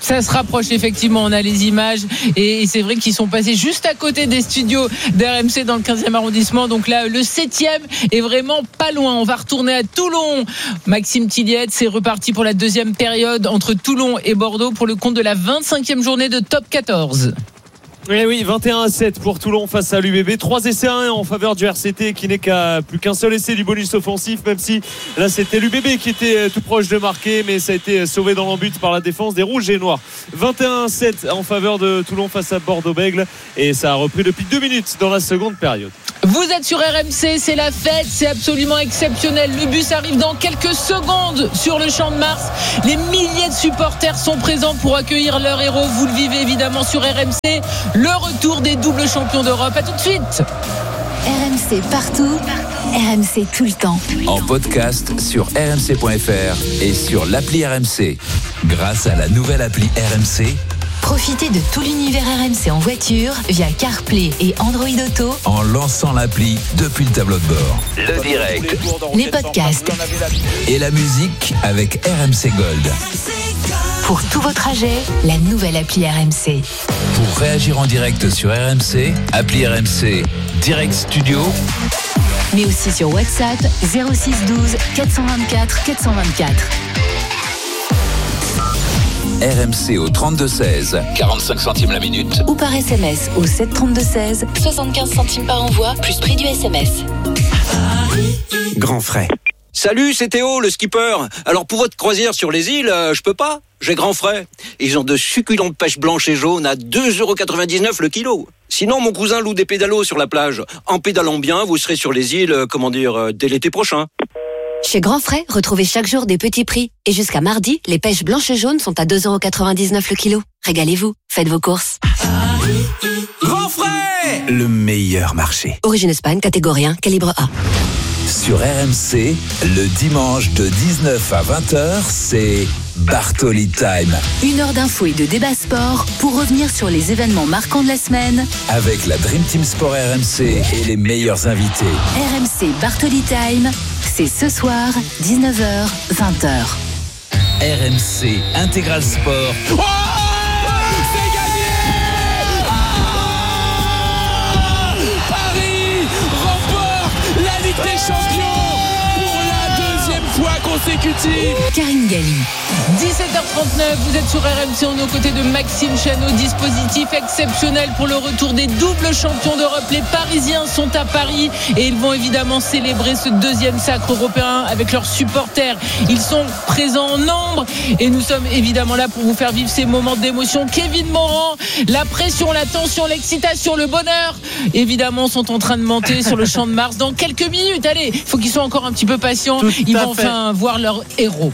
[SPEAKER 2] Ça se rapproche effectivement, on a les images et c'est vrai qu'ils sont passés juste à côté des studios d'R M C dans le quinzième arrondissement. Donc là, le septième est vraiment pas loin. On va retourner à Toulon. Maxime Tilliette, c'est reparti pour la deuxième période entre Toulon et Bordeaux pour le compte de la vingt-cinquième journée de top quatorze.
[SPEAKER 1] Oui, oui, vingt et un à sept pour Toulon face à l'U B B. trois essais à un en faveur du R C T qui n'est qu'à plus qu'un seul essai du bonus offensif, même si là c'était l'U B B qui était tout proche de marquer, mais ça a été sauvé dans l'embut par la défense des Rouges et Noirs. vingt et un à sept en faveur de Toulon face à Bordeaux-Bègles et ça a repris depuis deux minutes dans la seconde période.
[SPEAKER 2] Vous êtes sur R M C, c'est la fête, c'est absolument exceptionnel. Le bus arrive dans quelques secondes sur le Champ de Mars. Les milliers de supporters sont présents pour accueillir leur héros. Vous le vivez évidemment sur R M C. Le retour des doubles champions d'Europe. À tout de suite.
[SPEAKER 11] R M C partout, R M C tout le temps.
[SPEAKER 12] En podcast sur r m c point f r et sur l'appli R M C. Grâce à la nouvelle appli R M C,
[SPEAKER 11] profitez de tout l'univers R M C en voiture via CarPlay et Android Auto
[SPEAKER 12] en lançant l'appli depuis le tableau de bord. Le direct,
[SPEAKER 11] les podcasts
[SPEAKER 12] et la musique avec R M C Gold.
[SPEAKER 11] Pour tous vos trajets, la nouvelle appli R M C.
[SPEAKER 12] Pour réagir en direct sur R M C, appli R M C Direct Studio.
[SPEAKER 11] Mais aussi sur WhatsApp zéro six douze quatre cent vingt-quatre quatre cent vingt-quatre.
[SPEAKER 12] R M C au trente-deux seize, quarante-cinq centimes la minute.
[SPEAKER 11] Ou par S M S au sept trente-deux seize, soixante-quinze centimes par envoi, plus prix du S M S.
[SPEAKER 18] Grand frais.
[SPEAKER 5] Salut, c'est Théo, le skipper. Alors pour votre croisière sur les îles, euh, je peux pas. J'ai grand frais. Ils ont de succulentes pêches blanches et jaunes à deux euros quatre-vingt-dix-neuf le kilo. Sinon, mon cousin loue des pédalos sur la plage. En pédalant bien, vous serez sur les îles, euh, comment dire, euh, dès l'été prochain.
[SPEAKER 19] Chez Grand Frais, retrouvez chaque jour des petits prix. Et jusqu'à mardi, les pêches blanches et jaunes sont à deux euros quatre-vingt-dix-neuf le kilo. Régalez-vous, faites vos courses.
[SPEAKER 18] Grand frais, le meilleur marché.
[SPEAKER 19] Origine Espagne, catégorie un, calibre A.
[SPEAKER 12] Sur R M C, le dimanche de dix-neuf à vingt heures, c'est Bartoli Time.
[SPEAKER 11] Une heure d'infos et de débat sport pour revenir sur les événements marquants de la semaine.
[SPEAKER 12] Avec la Dream Team Sport R M C et les meilleurs invités.
[SPEAKER 11] R M C Bartoli Time, c'est ce soir, dix-neuf heures, vingt heures.
[SPEAKER 12] R M C Intégral Sport.
[SPEAKER 18] Oh, c'est gagné! Ah, Paris remporte la Ligue des Champions pour la deuxième fois consécutive.
[SPEAKER 11] Karine Galli.
[SPEAKER 2] dix-sept heures trente-neuf, vous êtes sur R M C, on est aux côtés de Maxime Chanot. Dispositif exceptionnel pour le retour des doubles champions d'Europe. Les Parisiens sont à Paris et ils vont évidemment célébrer ce deuxième sacre européen avec leurs supporters. Ils sont présents en nombre et nous sommes évidemment là pour vous faire vivre ces moments d'émotion. Kevin Morand, la pression, la tension, l'excitation, le bonheur évidemment sont en train de monter sur le Champ de Mars dans quelques minutes. Allez, il faut qu'ils soient encore un petit peu patients.
[SPEAKER 3] Tout
[SPEAKER 2] ils
[SPEAKER 3] à
[SPEAKER 2] vont
[SPEAKER 3] fait.
[SPEAKER 2] enfin voir leur héros.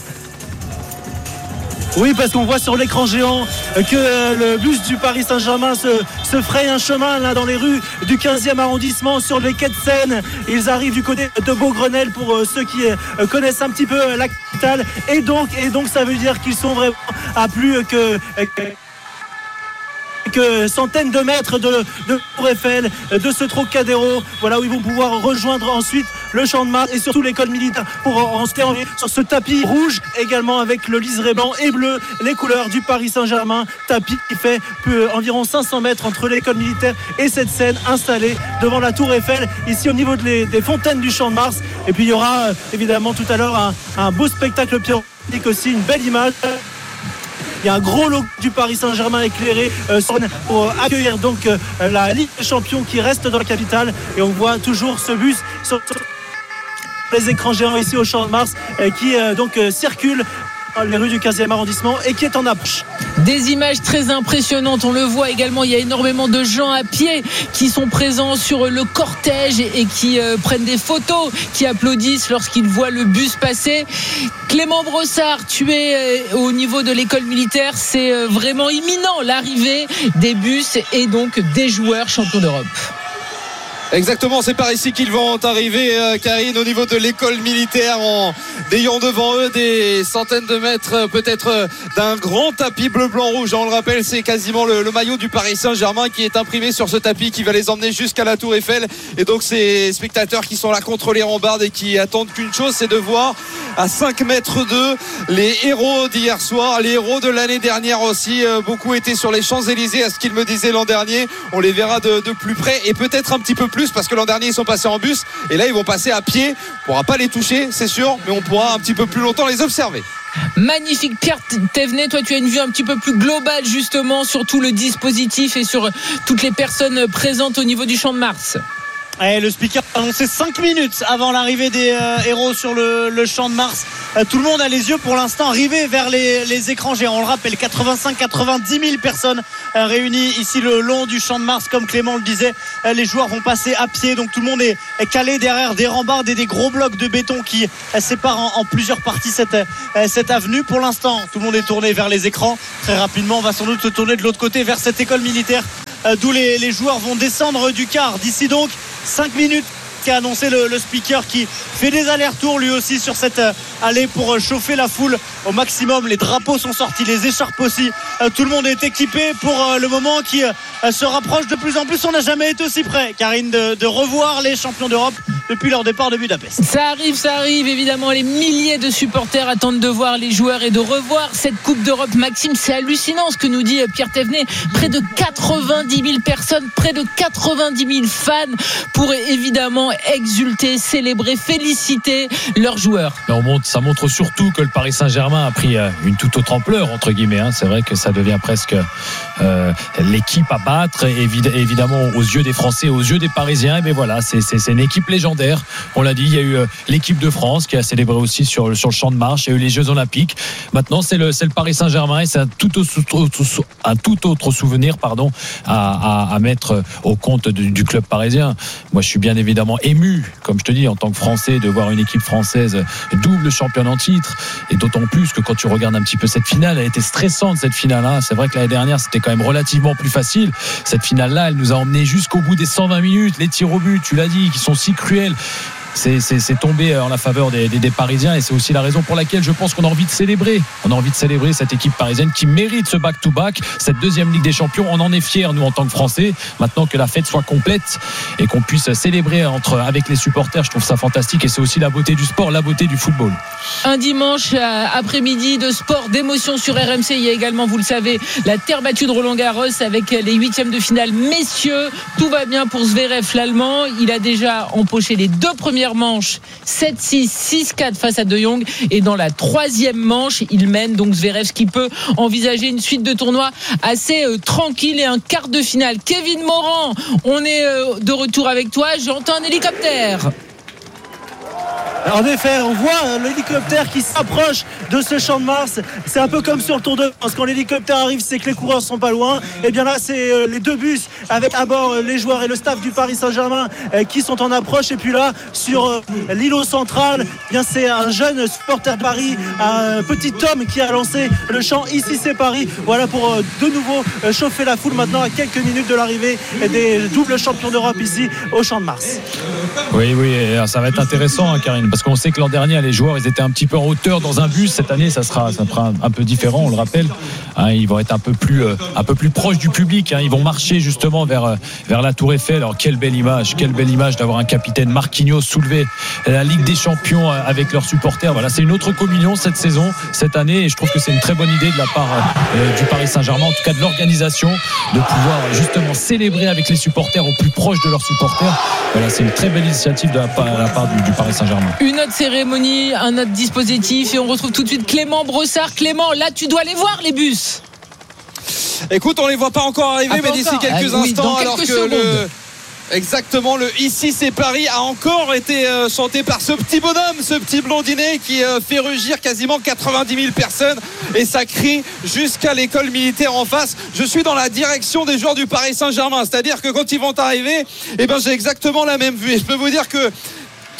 [SPEAKER 3] Oui, parce qu'on voit sur l'écran géant que le bus du Paris Saint-Germain se, se fraye un chemin là dans les rues du quinzième arrondissement sur les quais de Seine. Ils arrivent du côté de Beaugrenelle pour ceux qui connaissent un petit peu la capitale. Et donc, et donc ça veut dire qu'ils sont vraiment à plus que... que centaines de mètres de, de Tour Eiffel, de ce Trocadéro, voilà où ils vont pouvoir rejoindre ensuite le Champ de Mars et surtout l'école militaire pour en se terminer sur ce tapis rouge également avec le liseré blanc et bleu, les couleurs du Paris Saint-Germain, tapis qui fait peu, environ cinq cents mètres entre l'école militaire et cette scène installée devant la Tour Eiffel, ici au niveau de les, des fontaines du Champ de Mars. Et puis il y aura euh, évidemment tout à l'heure un, un beau spectacle pyrotechnique aussi, une belle image. Il y a un gros logo du Paris Saint-Germain éclairé euh, pour accueillir donc euh, la Ligue des Champions qui reste dans la capitale. Et on voit toujours ce bus sur les écrans géants ici au Champ de Mars euh, qui euh, donc euh, circule dans les rues du quinzième arrondissement et qui est en approche.
[SPEAKER 2] Des images très impressionnantes, on le voit également, il y a énormément de gens à pied qui sont présents sur le cortège et, et qui euh, prennent des photos, qui applaudissent lorsqu'ils voient le bus passer. Clément Brossard, tué euh, au niveau de l'école militaire, c'est euh, vraiment imminent l'arrivée des bus et donc des joueurs champions d'Europe.
[SPEAKER 6] Exactement, c'est par ici qu'ils vont arriver, euh, Karine, au niveau de l'école militaire, en ayant devant eux des centaines de mètres, peut-être euh, d'un grand tapis bleu, blanc, rouge. On le rappelle, c'est quasiment le, le maillot du Paris Saint-Germain qui est imprimé sur ce tapis qui va les emmener jusqu'à la Tour Eiffel. Et donc ces spectateurs qui sont là contre les rambardes et qui attendent qu'une chose, c'est de voir à cinq mètres d'eux les héros d'hier soir, les héros de l'année dernière aussi. Euh, beaucoup étaient sur les Champs-Élysées, à ce qu'ils me disaient l'an dernier. On les verra de, de plus près et peut-être un petit peu plus, parce que l'an dernier ils sont passés en bus et là ils vont passer à pied. On pourra pas les toucher, c'est sûr, mais on pourra un petit peu plus longtemps les observer.
[SPEAKER 2] Magnifique. Pierre Thévenet, toi tu as une vue un petit peu plus globale justement sur tout le dispositif et sur toutes les personnes présentes au niveau du Champ de Mars.
[SPEAKER 3] Et le speaker a annoncé cinq minutes avant l'arrivée des euh, héros sur le, le Champ de Mars. Euh, tout le monde a les yeux pour l'instant rivés vers les, les écrans géants. On le rappelle, quatre-vingt-cinq à quatre-vingt-dix mille personnes euh, réunies ici le long du Champ de Mars. Comme Clément le disait, euh, les joueurs vont passer à pied. Donc tout le monde est, est calé derrière des rambardes et des gros blocs de béton qui euh, séparent en, en plusieurs parties cette, euh, cette avenue. Pour l'instant, tout le monde est tourné vers les écrans. Très rapidement, on va sans doute se tourner de l'autre côté vers cette école militaire euh, d'où les, les joueurs vont descendre du car. D'ici donc cinq minutes qu'a annoncé le, le speaker qui fait des allers-retours lui aussi sur cette euh, allée pour euh, chauffer la foule au maximum. Les drapeaux sont sortis, les écharpes aussi. Euh, tout le monde est équipé pour euh, le moment qui euh, se rapproche de plus en plus. On n'a jamais été aussi près, Karine, de, de revoir les champions d'Europe depuis leur départ de Budapest.
[SPEAKER 2] Ça arrive, ça arrive évidemment. Les milliers de supporters attendent de voir les joueurs et de revoir cette Coupe d'Europe. Maxime, c'est hallucinant ce que nous dit Pierre Thévenet. Près de quatre-vingt-dix mille personnes, près de quatre-vingt-dix mille fans pour évidemment exulter, célébrer, féliciter leurs joueurs.
[SPEAKER 4] On montre, ça montre surtout que le Paris Saint-Germain a pris une toute autre ampleur entre guillemets. Hein. C'est vrai que ça devient presque euh, l'équipe à battre, évid- évidemment aux yeux des Français, aux yeux des Parisiens. Mais voilà, c'est, c'est, c'est une équipe légendaire. On l'a dit, il y a eu euh, l'équipe de France qui a célébré aussi sur, sur le Champ de Mars. Il y a eu les Jeux Olympiques. Maintenant, c'est le, c'est le Paris Saint-Germain et c'est un tout autre, un tout autre souvenir, pardon, à, à, à mettre au compte du, du club parisien. Moi, je suis bien évidemment ému, comme je te dis, en tant que Français, de voir une équipe française double championne en titre, et d'autant plus que quand tu regardes un petit peu cette finale, elle était stressante cette finale-là. C'est vrai que l'année dernière c'était quand même relativement plus facile. Cette finale-là, elle nous a emmené jusqu'au bout des cent vingt minutes. Les tirs au but, tu l'as dit, qui sont si cruels. C'est, c'est, c'est tombé en la faveur des, des, des Parisiens, et c'est aussi la raison pour laquelle je pense qu'on a envie de célébrer. On a envie de célébrer cette équipe parisienne qui mérite ce back-to-back, cette deuxième Ligue des Champions. On en est fiers, nous, en tant que Français. Maintenant que la fête soit complète et qu'on puisse célébrer entre, avec les supporters, je trouve ça fantastique, et c'est aussi la beauté du sport, la beauté du football.
[SPEAKER 2] Un dimanche après-midi de sport, d'émotion sur R M C. Il y a également, vous le savez, la terre battue de Roland-Garros avec les huitièmes de finale. Messieurs, tout va bien pour Zverev, l'Allemand. Il a déjà empoché les deux premières manche sept six, six quatre face à De Jong, et dans la troisième manche il mène donc Zverev, qui peut envisager une suite de tournois assez euh, tranquille et un quart de finale. Kevin Morand, on est euh, de retour avec toi. J'entends un hélicoptère.
[SPEAKER 10] En effet, on voit l'hélicoptère qui s'approche de ce Champ de Mars. C'est un peu comme sur le Tour de France. Quand l'hélicoptère arrive, c'est que les coureurs sont pas loin. Et bien là, c'est les deux bus avec à bord les joueurs et le staff du Paris Saint-Germain qui sont en approche. Et puis là, sur l'îlot central, bien c'est un jeune supporter Paris, un petit homme qui a lancé le chant Ici c'est Paris. Voilà pour de nouveau chauffer la foule maintenant à quelques minutes de l'arrivée des doubles champions d'Europe ici au Champ de Mars.
[SPEAKER 4] Oui, oui, ça va être intéressant, hein, Karine, parce qu'on sait que l'an dernier les joueurs ils étaient un petit peu en hauteur dans un bus. Cette année ça sera, ça sera un peu différent, on le rappelle, hein, ils vont être un peu plus euh, un peu plus proches du public, hein, ils vont marcher justement vers, vers la Tour Eiffel. Alors quelle belle image, quelle belle image d'avoir un capitaine Marquinhos soulever la Ligue des Champions avec leurs supporters. Voilà, c'est une autre communion cette saison, cette année, et je trouve que c'est une très bonne idée de la part euh, du Paris Saint-Germain, en tout cas de l'organisation, de pouvoir justement célébrer avec les supporters au plus proche de leurs supporters. Voilà, c'est une très belle initiative de la part, de la part du, du Paris Saint-Germain.
[SPEAKER 2] Une autre cérémonie, un autre dispositif, et on retrouve tout de suite Clément Brossard. Clément, là tu dois les voir les bus.
[SPEAKER 6] Écoute, on les voit pas encore arriver, ah, mais d'ici encore. quelques ah, oui, instants,
[SPEAKER 2] quelques
[SPEAKER 6] alors que
[SPEAKER 2] secondes.
[SPEAKER 6] le Exactement, le Ici c'est Paris a encore été euh, chanté par ce petit bonhomme, ce petit blondinet qui euh, fait rugir quasiment quatre-vingt-dix mille personnes, et ça crie jusqu'à l'école militaire en face. Je suis dans la direction des joueurs du Paris Saint-Germain, c'est-à-dire que quand ils vont arriver, eh ben, j'ai exactement la même vue, et je peux vous dire que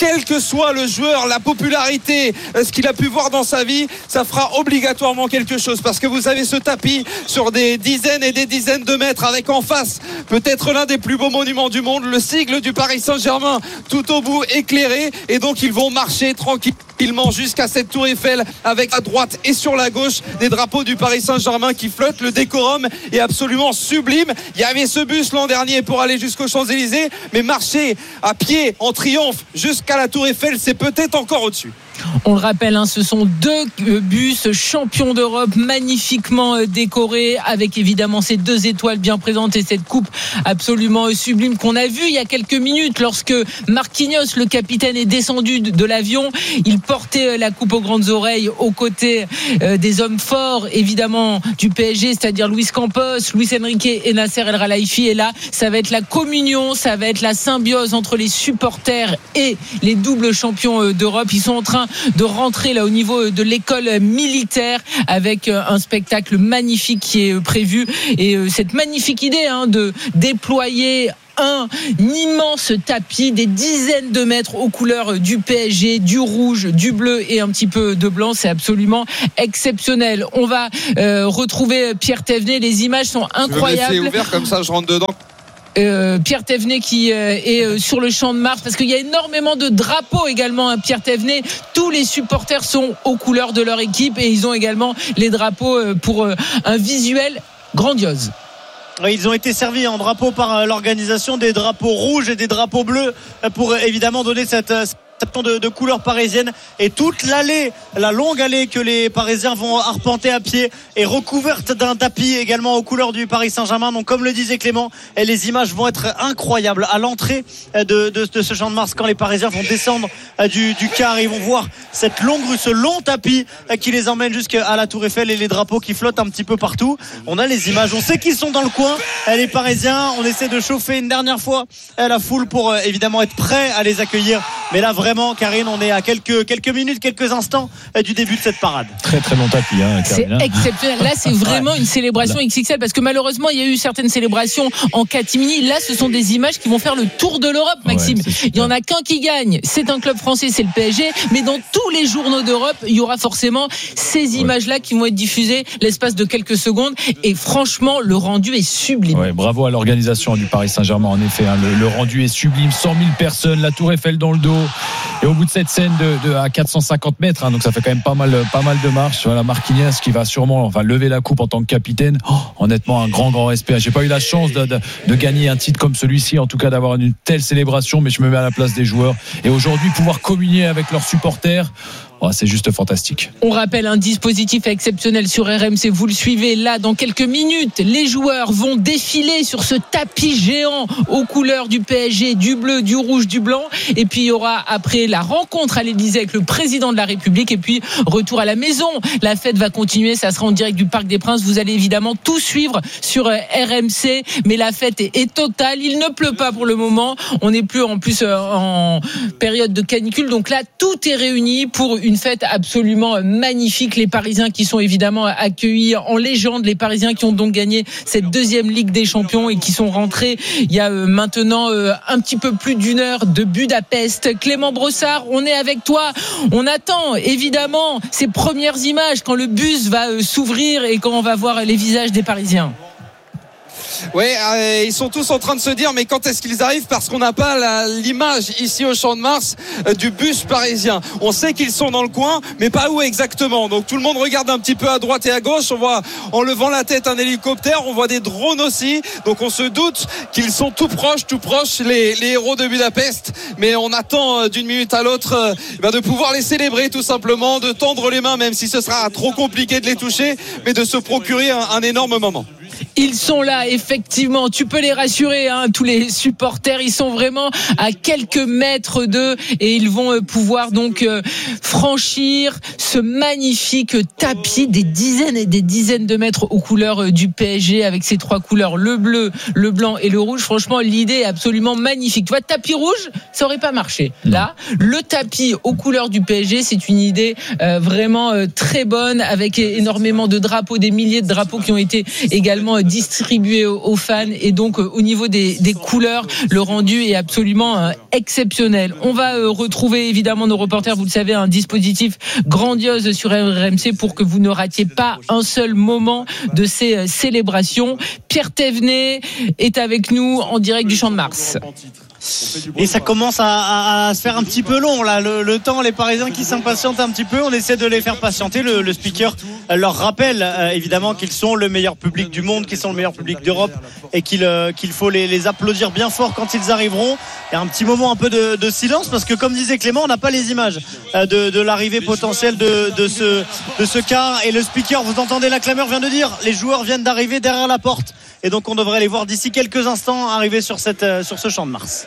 [SPEAKER 6] quel que soit le joueur, la popularité, ce qu'il a pu voir dans sa vie, ça fera obligatoirement quelque chose, parce que vous avez ce tapis sur des dizaines et des dizaines de mètres, avec en face peut-être l'un des plus beaux monuments du monde, le sigle du Paris Saint-Germain tout au bout éclairé, et donc ils vont marcher tranquillement jusqu'à cette tour Eiffel, avec à droite et sur la gauche des drapeaux du Paris Saint-Germain qui flottent. Le décorum est absolument sublime. Il y avait ce bus l'an dernier pour aller jusqu'aux Champs-Élysées, mais marcher à pied en triomphe jusqu'à la tour Eiffel, c'est peut-être encore au-dessus.
[SPEAKER 2] On le rappelle, hein, ce sont deux bus champions d'Europe magnifiquement décorés, avec évidemment ces deux étoiles bien présentes et cette coupe absolument sublime qu'on a vue il y a quelques minutes lorsque Marquinhos, le capitaine, est descendu de l'avion. Il portait la coupe aux grandes oreilles aux côtés des hommes forts évidemment du P S G, c'est-à-dire Luis Campos, Luis Enrique et Nasser El Khelaifi. Et là, ça va être la communion, ça va être la symbiose entre les supporters et les doubles champions d'Europe. Ils sont en train de rentrer là au niveau de l'école militaire, avec un spectacle magnifique qui est prévu, et cette magnifique idée hein, de déployer un immense tapis des dizaines de mètres aux couleurs du P S G, du rouge, du bleu et un petit peu de blanc, c'est absolument exceptionnel. On va euh, retrouver Pierre Thévenet, les images sont incroyables.
[SPEAKER 6] Je vais laisser ouvert comme ça, je rentre dedans.
[SPEAKER 2] Euh, Pierre Thévenet qui euh, est euh, sur le champ de Mars, parce qu'il y a énormément de drapeaux également, hein, Pierre Thévenet. Tous les supporters sont aux couleurs de leur équipe, et ils ont également les drapeaux euh, pour euh, un visuel grandiose.
[SPEAKER 3] Ils ont été servis en drapeau par l'organisation, des drapeaux rouges et des drapeaux bleus, pour évidemment donner cette De, de couleurs parisiennes, et toute l'allée, la longue allée que les Parisiens vont arpenter à pied est recouverte d'un tapis également aux couleurs du Paris Saint-Germain. Donc comme le disait Clément, les images vont être incroyables à l'entrée de, de, de ce champ de Mars, quand les Parisiens vont descendre du, du car. Ils vont voir cette longue rue, ce long tapis qui les emmène jusqu'à la tour Eiffel, et les drapeaux qui flottent un petit peu partout. On a les images, on sait qu'ils sont dans le coin, les Parisiens. On essaie de chauffer une dernière fois la foule pour évidemment être prêt à les accueillir, mais là vraiment, Karine, on est à quelques, quelques minutes, quelques instants du début de cette parade.
[SPEAKER 4] Très très long tapis, hein,
[SPEAKER 2] c'est exceptionnel. Là, c'est vraiment une célébration X X L, parce que malheureusement, il y a eu certaines célébrations en catimini. Là, ce sont des images qui vont faire le tour de l'Europe, Maxime. Ouais, il y en a qu'un qui gagne, c'est un club français, c'est le P S G, mais dans tous les journaux d'Europe, il y aura forcément ces images-là qui vont être diffusées l'espace de quelques secondes, et franchement, le rendu est sublime.
[SPEAKER 4] Ouais, bravo à l'organisation du Paris Saint-Germain, en effet, hein, le, le rendu est sublime. Cent mille personnes, la tour Eiffel dans le dos. Et au bout de cette scène de, de à quatre cent cinquante mètres, hein, donc ça fait quand même pas mal, pas mal de marches. Voilà, Marquinhos qui va sûrement, enfin, lever la coupe en tant que capitaine. Oh, honnêtement, un grand, grand respect. J'ai pas eu la chance de, de, de gagner un titre comme celui-ci, en tout cas d'avoir une telle célébration, mais je me mets à la place des joueurs. Et aujourd'hui, pouvoir communier avec leurs supporters, oh, c'est juste fantastique.
[SPEAKER 2] On rappelle un dispositif exceptionnel sur R M C. Vous le suivez là, dans quelques minutes, les joueurs vont défiler sur ce tapis géant aux couleurs du P S G, du bleu, du rouge, du blanc. Et puis il y aura après la rencontre à l'Élysée avec le président de la République, et puis retour à la maison. La fête va continuer, ça sera en direct du Parc des Princes. Vous allez évidemment tout suivre sur R M C, mais la fête est, est totale. Il ne pleut pas pour le moment. On n'est plus en plus en période de canicule, donc là tout est réuni pour une Une fête absolument magnifique. Les Parisiens qui sont évidemment accueillis en légende, les Parisiens qui ont donc gagné cette deuxième Ligue des Champions et qui sont rentrés il y a maintenant un petit peu plus d'une heure de Budapest. Clément Brossard, on est avec toi. On attend évidemment ces premières images quand le bus va s'ouvrir et quand on va voir les visages des Parisiens.
[SPEAKER 6] Oui, euh, ils sont tous en train de se dire, mais quand est-ce qu'ils arrivent, parce qu'on n'a pas la, l'image ici au Champ de Mars euh, du bus parisien. On sait qu'ils sont dans le coin, mais pas où exactement. Donc tout le monde regarde un petit peu à droite et à gauche. On voit en levant la tête un hélicoptère, on voit des drones aussi. Donc on se doute qu'ils sont tout proches, tout proches, les, les héros de Budapest. Mais on attend euh, d'une minute à l'autre euh, ben de pouvoir les célébrer tout simplement, de tendre les mains, même si ce sera trop compliqué de les toucher, mais de se procurer un, un énorme moment.
[SPEAKER 2] Ils sont là, effectivement. Tu peux les rassurer, hein, tous les supporters. Ils sont vraiment à quelques mètres d'eux, et ils vont pouvoir donc euh, franchir ce magnifique tapis des dizaines et des dizaines de mètres aux couleurs du P S G, avec ces trois couleurs, le bleu, le blanc et le rouge. Franchement, l'idée est absolument magnifique. Tu vois, tapis rouge, ça aurait pas marché. Là, le tapis aux couleurs du P S G, c'est une idée euh, vraiment euh, très bonne, avec énormément de drapeaux, des milliers de drapeaux qui ont été également distribué aux, aux fans. Et donc, euh, au niveau des, des couleurs, le rendu est absolument euh, exceptionnel. On va euh, retrouver évidemment nos reporters, vous le savez, un dispositif grandiose sur R M C pour que vous ne ratiez pas un seul moment de ces euh, célébrations. Pierre Thévenet est avec nous en direct du Champ de Mars.
[SPEAKER 3] Et ça commence à, à, à se faire un petit peu long là. Le, le temps, les Parisiens qui s'impatientent un petit peu, on essaie de les faire patienter. Le, le speaker leur rappelle euh, évidemment qu'ils sont le meilleur public du monde, qu'ils sont le meilleur public d'Europe et qu'il, euh, qu'il faut les, les applaudir bien fort quand ils arriveront. Il y a un petit moment un peu de, de silence parce que comme disait Clément, on n'a pas les images euh, de, de l'arrivée potentielle de, de, ce, de ce car. Et le speaker, vous entendez, la clameur vient de dire, les joueurs viennent d'arriver derrière la porte. Et donc on devrait les voir d'ici quelques instants arriver sur, cette, euh, sur ce Champ de Mars.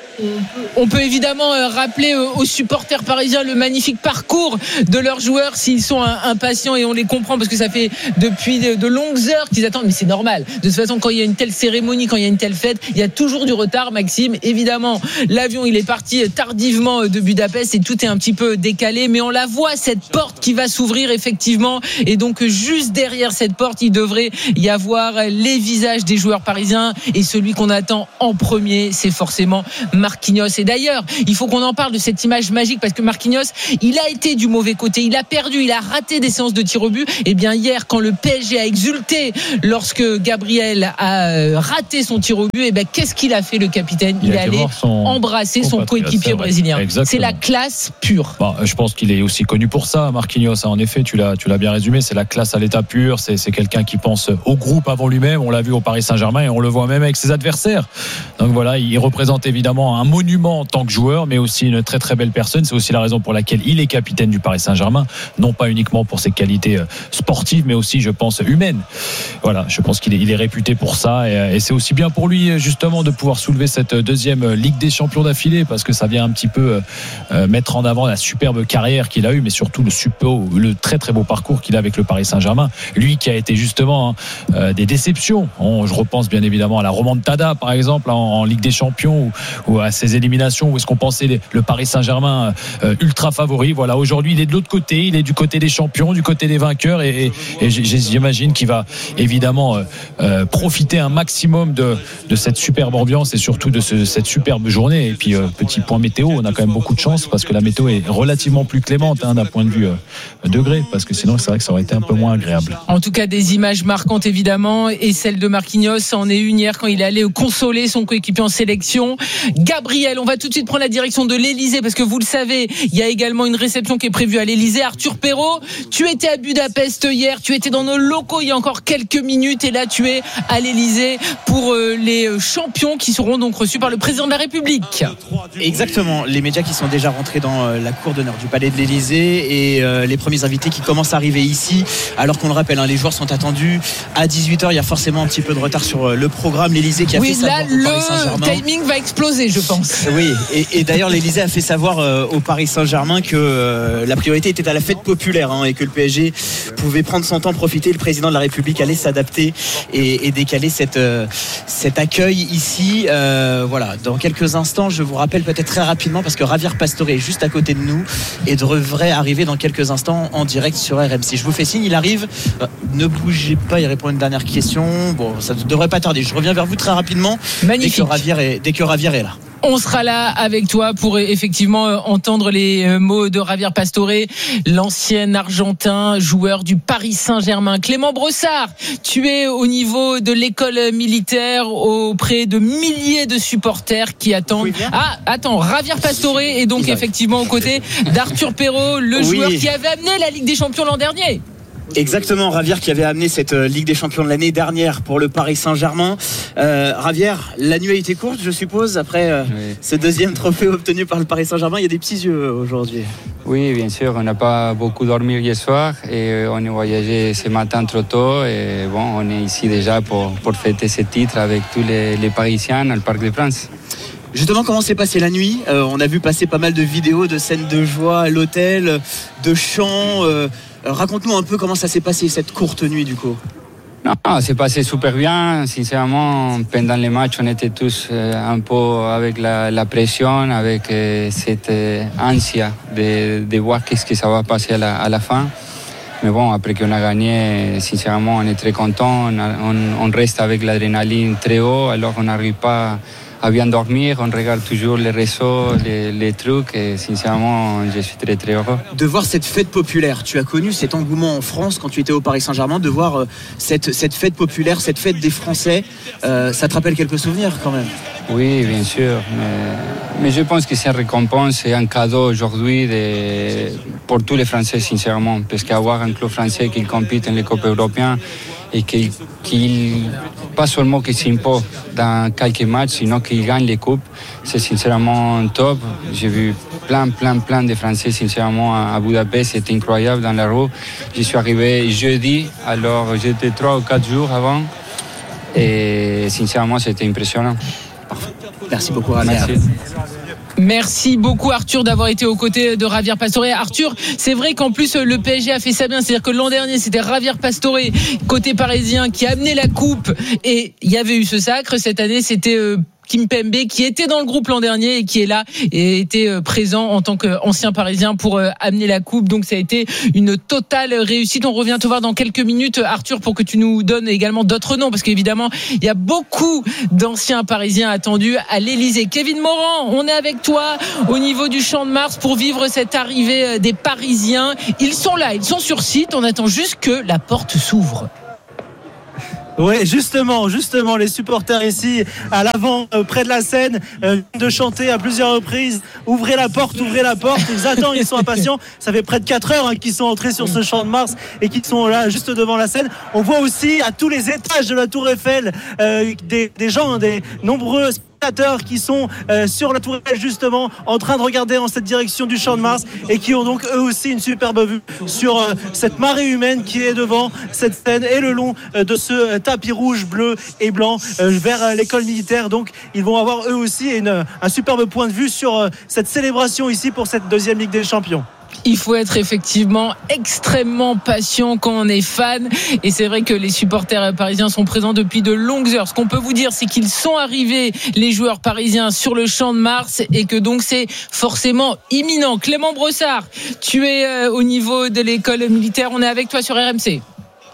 [SPEAKER 2] On peut évidemment rappeler aux supporters parisiens le magnifique parcours de leurs joueurs s'ils sont impatients, et on les comprend parce que ça fait depuis de longues heures qu'ils attendent, mais c'est normal. De toute façon, quand il y a une telle cérémonie, quand il y a une telle fête, il y a toujours du retard, Maxime. Évidemment, l'avion il est parti tardivement de Budapest et tout est un petit peu décalé, mais on la voit, cette porte qui va s'ouvrir effectivement, et donc juste derrière cette porte il devrait y avoir les visages des joueurs parisiens, et celui qu'on attend en premier, c'est forcément Marquinhos. Et d'ailleurs, il faut qu'on en parle de cette image magique parce que Marquinhos, il a été du mauvais côté, il a perdu, il a raté des séances de tir au but. Et bien hier, quand le P S G a exulté lorsque Gabriel a raté son tir au but, et bien qu'est-ce qu'il a fait, le capitaine? Il, il est allé son... embrasser son coéquipier brésilien. Exactement. C'est la classe pure.
[SPEAKER 4] Bon, je pense qu'il est aussi connu pour ça, Marquinhos. En effet, tu l'as, tu l'as bien résumé, c'est la classe à l'état pur. C'est, c'est quelqu'un qui pense au groupe avant lui-même. On l'a vu au Paris Saint-Germain et on le voit même avec ses adversaires. Donc voilà, il représente évidemment un monument en tant que joueur, mais aussi une très très belle personne. C'est aussi la raison pour laquelle il est capitaine du Paris Saint-Germain, non pas uniquement pour ses qualités sportives, mais aussi, je pense, humaines. Voilà, je pense qu'il est, il est réputé pour ça, et, et c'est aussi bien pour lui justement de pouvoir soulever cette deuxième Ligue des Champions d'affilée, parce que ça vient un petit peu euh, mettre en avant la superbe carrière qu'il a eue, mais surtout le super, le très très beau parcours qu'il a avec le Paris Saint-Germain. Lui qui a été justement euh, des déceptions. On, je repense bien évidemment à la remontada par exemple en, en Ligue des Champions, ou, ou à ces éliminations où est-ce qu'on pensait les, le Paris Saint-Germain euh, ultra favori. Voilà, aujourd'hui il est de l'autre côté, il est du côté des champions, du côté des vainqueurs, et, et, et j'imagine qu'il va évidemment euh, euh, profiter un maximum de, de cette superbe ambiance et surtout de ce, cette superbe journée. Et puis euh, petit point météo, on a quand même beaucoup de chance parce que la météo est relativement plus clémente hein, d'un point de vue euh, degré, parce que sinon c'est vrai que ça aurait été un peu moins agréable.
[SPEAKER 2] En tout cas, des images marquantes évidemment, et celle de Marquinhos en est une hier quand il est allé consoler son coéquipier en sélection. Gabriel, on va tout de suite prendre la direction de l'Elysée parce que vous le savez, il y a également une réception qui est prévue à l'Elysée. Arthur Perrault, tu étais à Budapest hier, tu étais dans nos locaux il y a encore quelques minutes, et là tu es à l'Elysée pour les champions qui seront donc reçus par le président de la République.
[SPEAKER 7] Exactement, les médias qui sont déjà rentrés dans la cour d'honneur du Palais de l'Elysée, et les premiers invités qui commencent à arriver ici, alors qu'on le rappelle, hein, les joueurs sont attendus à dix-huit heures. Il y a forcément un petit peu de retard sur le programme. L'Elysée qui a
[SPEAKER 2] oui,
[SPEAKER 7] fait savoir
[SPEAKER 2] là,
[SPEAKER 7] au Paris Saint-Germain.
[SPEAKER 2] Le timing va exploser, je pense.
[SPEAKER 7] Oui, et, et d'ailleurs l'Elysée a fait savoir euh, au Paris Saint-Germain que euh, la priorité était à la fête populaire hein, et que le P S G pouvait prendre son temps, profiter. Le président de la République allait s'adapter et, et décaler cette, euh, cet accueil ici. Euh, voilà, dans quelques instants, je vous rappelle peut-être très rapidement, parce que Javier Pastore est juste à côté de nous et devrait arriver dans quelques instants en direct sur R M C. Je vous fais signe, il arrive. Euh, ne bougez pas, il répond à une dernière question. Bon, ça ne devrait pas tarder. Je reviens vers vous très rapidement.
[SPEAKER 2] Magnifique.
[SPEAKER 7] Dès que Javier est, dès que Javier est là.
[SPEAKER 2] On sera là avec toi pour effectivement entendre les mots de Javier Pastore, l'ancien Argentin, joueur du Paris Saint-Germain. Clément Brossard, tu es au niveau de l'école militaire auprès de milliers de supporters qui attendent. Ah, attends, Javier Pastore est donc effectivement aux côtés d'Arthur Perrault, le oui. joueur qui avait amené la Ligue des Champions l'an dernier.
[SPEAKER 7] Exactement, Javier qui avait amené cette Ligue des Champions de l'année dernière pour le Paris Saint-Germain. Euh, Javier, la nuit a été courte, je suppose, après euh, oui. ce deuxième trophée obtenu par le Paris Saint-Germain. Il y a des petits yeux aujourd'hui.
[SPEAKER 9] Oui, bien sûr, on n'a pas beaucoup dormi hier soir et on est voyagé ce matin trop tôt. Et bon, on est ici déjà pour, pour fêter ce titre avec tous les, les Parisiens au Parc des Princes.
[SPEAKER 7] Justement, comment s'est passée la nuit ? euh, On a vu passer pas mal de vidéos, de scènes de joie à l'hôtel, de chants. Euh, raconte-nous un peu comment ça s'est passé cette courte nuit du coup.
[SPEAKER 9] Non, c'est passé super bien. Sincèrement, pendant les matchs, on était tous un peu avec la, la pression, avec cette ansia de, de voir qu'est-ce que ça va passer à la, à la fin. Mais bon, après qu'on a gagné, sincèrement, on est très content. On, a, on, on reste avec l'adrénaline très haut, alors on n'arrive pas à bien dormir. On regarde toujours les réseaux, les, les trucs, et sincèrement, je suis très très heureux.
[SPEAKER 7] De voir cette fête populaire, tu as connu cet engouement en France quand tu étais au Paris Saint-Germain, de voir cette, cette fête populaire, cette fête des Français, euh, ça te rappelle quelques souvenirs quand même?
[SPEAKER 9] Oui, bien sûr, mais, mais je pense que c'est une récompense et un cadeau aujourd'hui de, pour tous les Français, sincèrement, parce qu'avoir un club français qui compite dans les Coupes européennes et qui, qui pas seulement qu'il s'impose dans quelques matchs, sinon qu'il gagne les coupes, c'est sincèrement top. J'ai vu plein, plein, plein de Français, sincèrement, à Budapest, c'était incroyable dans la rue. Je suis arrivé jeudi, alors j'étais trois ou quatre jours avant, et sincèrement, c'était impressionnant.
[SPEAKER 7] Merci beaucoup, Ravier.
[SPEAKER 9] Merci.
[SPEAKER 2] Merci beaucoup Arthur d'avoir été aux côtés de Javier Pastore. Arthur, c'est vrai qu'en plus le P S G a fait ça bien, c'est-à-dire que l'an dernier c'était Javier Pastore côté parisien qui a amené la coupe et il y avait eu ce sacre. Cette année c'était euh, Kimpembe qui était dans le groupe l'an dernier et qui est là et était présent en tant qu'ancien parisien pour amener la coupe. Donc ça a été une totale réussite. On revient te voir dans quelques minutes, Arthur, pour que tu nous donnes également d'autres noms, parce qu'évidemment il y a beaucoup d'anciens parisiens attendus à l'Elysée. Kevin Morand, on est avec toi au niveau du Champ de Mars pour vivre cette arrivée des Parisiens. Ils sont là, ils sont sur site, on attend juste que la porte s'ouvre.
[SPEAKER 3] Oui, justement, justement, les supporters ici à l'avant, euh, près de la scène, euh, de chanter à plusieurs reprises. Ouvrez la porte, ouvrez la porte. Ils attendent, ils sont impatients. Ça fait près de quatre heures hein, qu'ils sont entrés sur ce Champ de Mars et qu'ils sont là juste devant la scène. On voit aussi à tous les étages de la Tour Eiffel euh, des, des gens, hein, des nombreux spectateurs qui sont euh, sur la Tour Eiffel justement en train de regarder en cette direction du Champ de Mars et qui ont donc eux aussi une superbe vue sur euh, cette marée humaine qui est devant cette scène et le long euh, de ce euh, tapis rouge, bleu et blanc euh, vers euh, l'école militaire. Donc ils vont avoir eux aussi une, un superbe point de vue sur euh, cette célébration ici pour cette deuxième Ligue des Champions.
[SPEAKER 2] Il faut être effectivement extrêmement patient quand on est fan, et c'est vrai que les supporters parisiens sont présents depuis de longues heures. Ce qu'on peut vous dire, c'est qu'ils sont arrivés, les joueurs parisiens, sur le Champ de Mars, et que donc c'est forcément imminent. Clément Brossard, tu es au niveau de l'école militaire, on est avec toi sur R M C.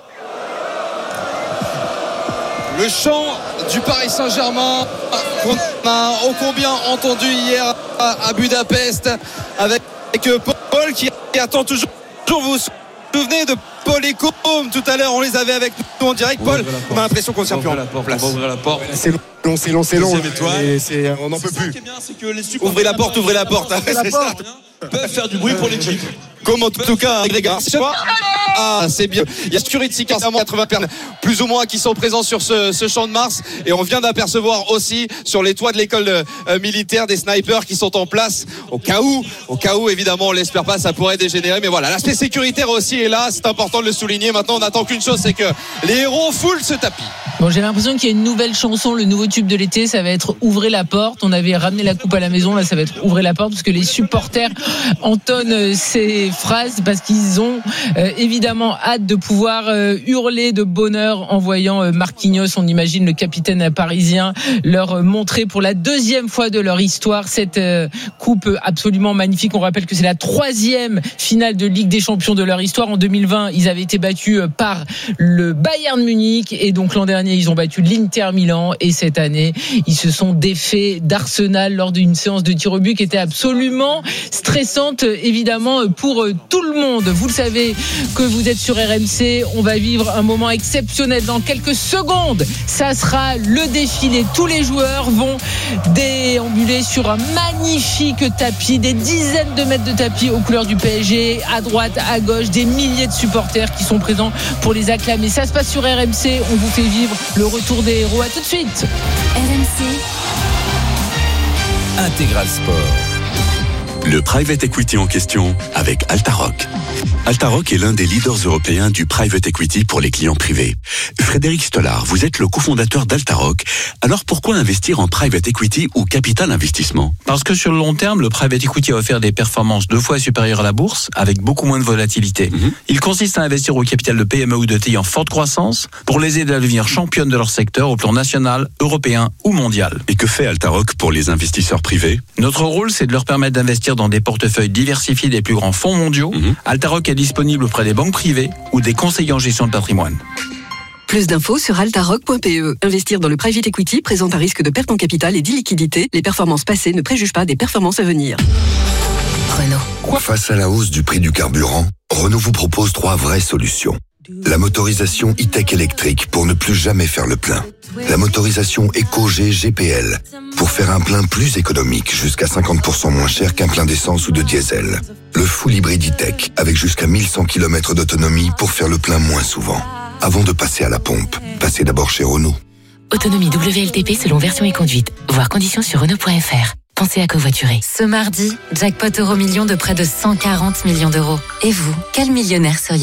[SPEAKER 6] Le chant du Paris Saint-Germain qu'on a ô combien entendu hier à Budapest avec Paul qui attend toujours. Vous vous souvenez de Paul et Côme tout à l'heure, on les avait avec nous en direct. Paul, on a l'impression qu'on tient plus en place.
[SPEAKER 8] On va ouvrir la porte.
[SPEAKER 6] C'est long, c'est long, c'est long.
[SPEAKER 8] Et c'est,
[SPEAKER 6] on n'en peut plus.
[SPEAKER 8] Ouvrez la porte, ouvrez la porte.
[SPEAKER 6] C'est ça.
[SPEAKER 8] Peuvent faire du bruit pour l'équipe.
[SPEAKER 6] Comme en tout cas, Grégoire. Ah, c'est bien. Il y a Security quatre-vingts plus ou moins qui sont présents sur ce, ce Champ de Mars, et on vient d'apercevoir aussi sur les toits de l'école euh, militaire des snipers qui sont en place au cas où, au cas où évidemment on l'espère pas, ça pourrait dégénérer, mais voilà, l'aspect sécuritaire aussi est là, c'est important de le souligner. Maintenant on attend qu'une chose, c'est que les héros foulent ce tapis.
[SPEAKER 2] Bon, j'ai l'impression qu'il y a une nouvelle chanson, le nouveau tube de l'été, ça va être Ouvrez la porte. On avait ramené la coupe à la maison, là ça va être Ouvrez la porte, parce que les supporters entonnent ces phrases parce qu'ils ont euh, évidemment hâte de pouvoir euh, hurler de bonheur en voyant euh, Marquinhos, on imagine le capitaine parisien, leur euh, montrer pour la deuxième fois de leur histoire cette euh, coupe absolument magnifique. On rappelle que c'est la troisième finale de Ligue des Champions de leur histoire. En deux mille vingt, ils avaient été battus euh, par le Bayern Munich, et donc l'an dernier ils ont battu l'Inter Milan, et cette année ils se sont défaits d'Arsenal lors d'une séance de tir au but qui était absolument stressante évidemment pour tout le monde. Vous le savez que vous êtes sur R M C, on va vivre un moment exceptionnel dans quelques secondes. Ça sera le défilé, tous les joueurs vont déambuler sur un magnifique tapis, des dizaines de mètres de tapis aux couleurs du P S G, à droite, à gauche, des milliers de supporters qui sont présents pour les acclamer. Ça se passe sur R M C, on vous fait vivre le retour des héros. À tout de suite.
[SPEAKER 11] R M C
[SPEAKER 12] Intégral Sport.
[SPEAKER 20] Le private equity en question avec Altaroc. Altaroc est l'un des leaders européens du private equity pour les clients privés. Frédéric Stollard, vous êtes le cofondateur d'Altaroc. Alors pourquoi investir en private equity ou capital investissement ?
[SPEAKER 13] Parce que sur le long terme, le private equity a offert des performances deux fois supérieures à la bourse, avec beaucoup moins de volatilité. Mmh. Il consiste à investir au capital de P M E ou de T I en forte croissance pour les aider à devenir championnes de leur secteur au plan national, européen ou mondial.
[SPEAKER 20] Et que fait Altaroc pour les investisseurs privés ?
[SPEAKER 13] Notre rôle, c'est de leur permettre d'investir investir dans des portefeuilles diversifiés des plus grands fonds mondiaux, mmh. Altaroc est disponible auprès des banques privées ou des conseillers en gestion de patrimoine.
[SPEAKER 14] Plus d'infos sur altaroc point p e. Investir dans le private equity présente un risque de perte en capital et d'illiquidité. Les performances passées ne préjugent pas des performances à venir.
[SPEAKER 15] Renault. Face à la hausse du prix du carburant, Renault vous propose trois vraies solutions. La motorisation e-tech électrique pour ne plus jamais faire le plein. La motorisation EcoG G P L pour faire un plein plus économique, jusqu'à cinquante pour cent moins cher qu'un plein d'essence ou de diesel. Le full hybride e-tech avec jusqu'à mille cent kilomètres d'autonomie pour faire le plein moins souvent. Avant de passer à la pompe, passez d'abord chez Renault.
[SPEAKER 17] Autonomie W L T P selon version et conduite. Voir conditions sur Renault point F R. Pensez à covoiturer.
[SPEAKER 11] Ce mardi, jackpot euro million de près de cent quarante millions d'euros. Et vous, quel millionnaire seriez-vous ?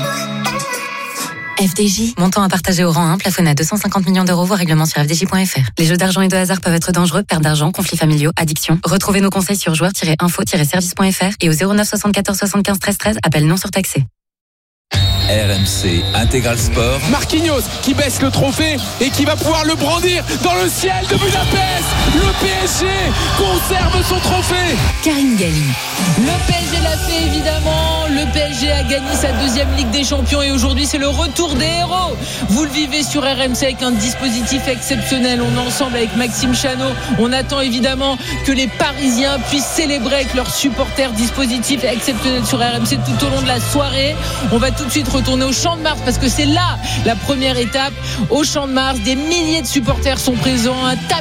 [SPEAKER 11] F D J, montant à partager au rang un, plafonné à deux cent cinquante millions d'euros, voire règlement sur f d j point f r. Les jeux d'argent et de hasard peuvent être dangereux, perte d'argent, conflits familiaux, addiction. Retrouvez nos conseils sur joueurs tiret info tiret service point f r et au zéro neuf soixante-quatorze soixante-quinze treize treize, appel non surtaxé.
[SPEAKER 12] R M C Intégral Sport.
[SPEAKER 18] Marquinhos qui baisse le trophée et qui va pouvoir le brandir dans le ciel de Budapest. Le P S G conserve son trophée.
[SPEAKER 2] Karine Galli. Le P S G l'a fait évidemment. Le P S G a gagné sa deuxième Ligue des Champions et aujourd'hui c'est le retour des héros. Vous le vivez sur R M C avec un dispositif exceptionnel. On est ensemble avec Maxime Chanot. On attend évidemment que les Parisiens puissent célébrer avec leurs supporters. Dispositif exceptionnel sur R M C tout au long de la soirée. On va tout de suite retourner au Champ de Mars parce que c'est là la première étape. Au Champ de Mars, des milliers de supporters sont présents. Un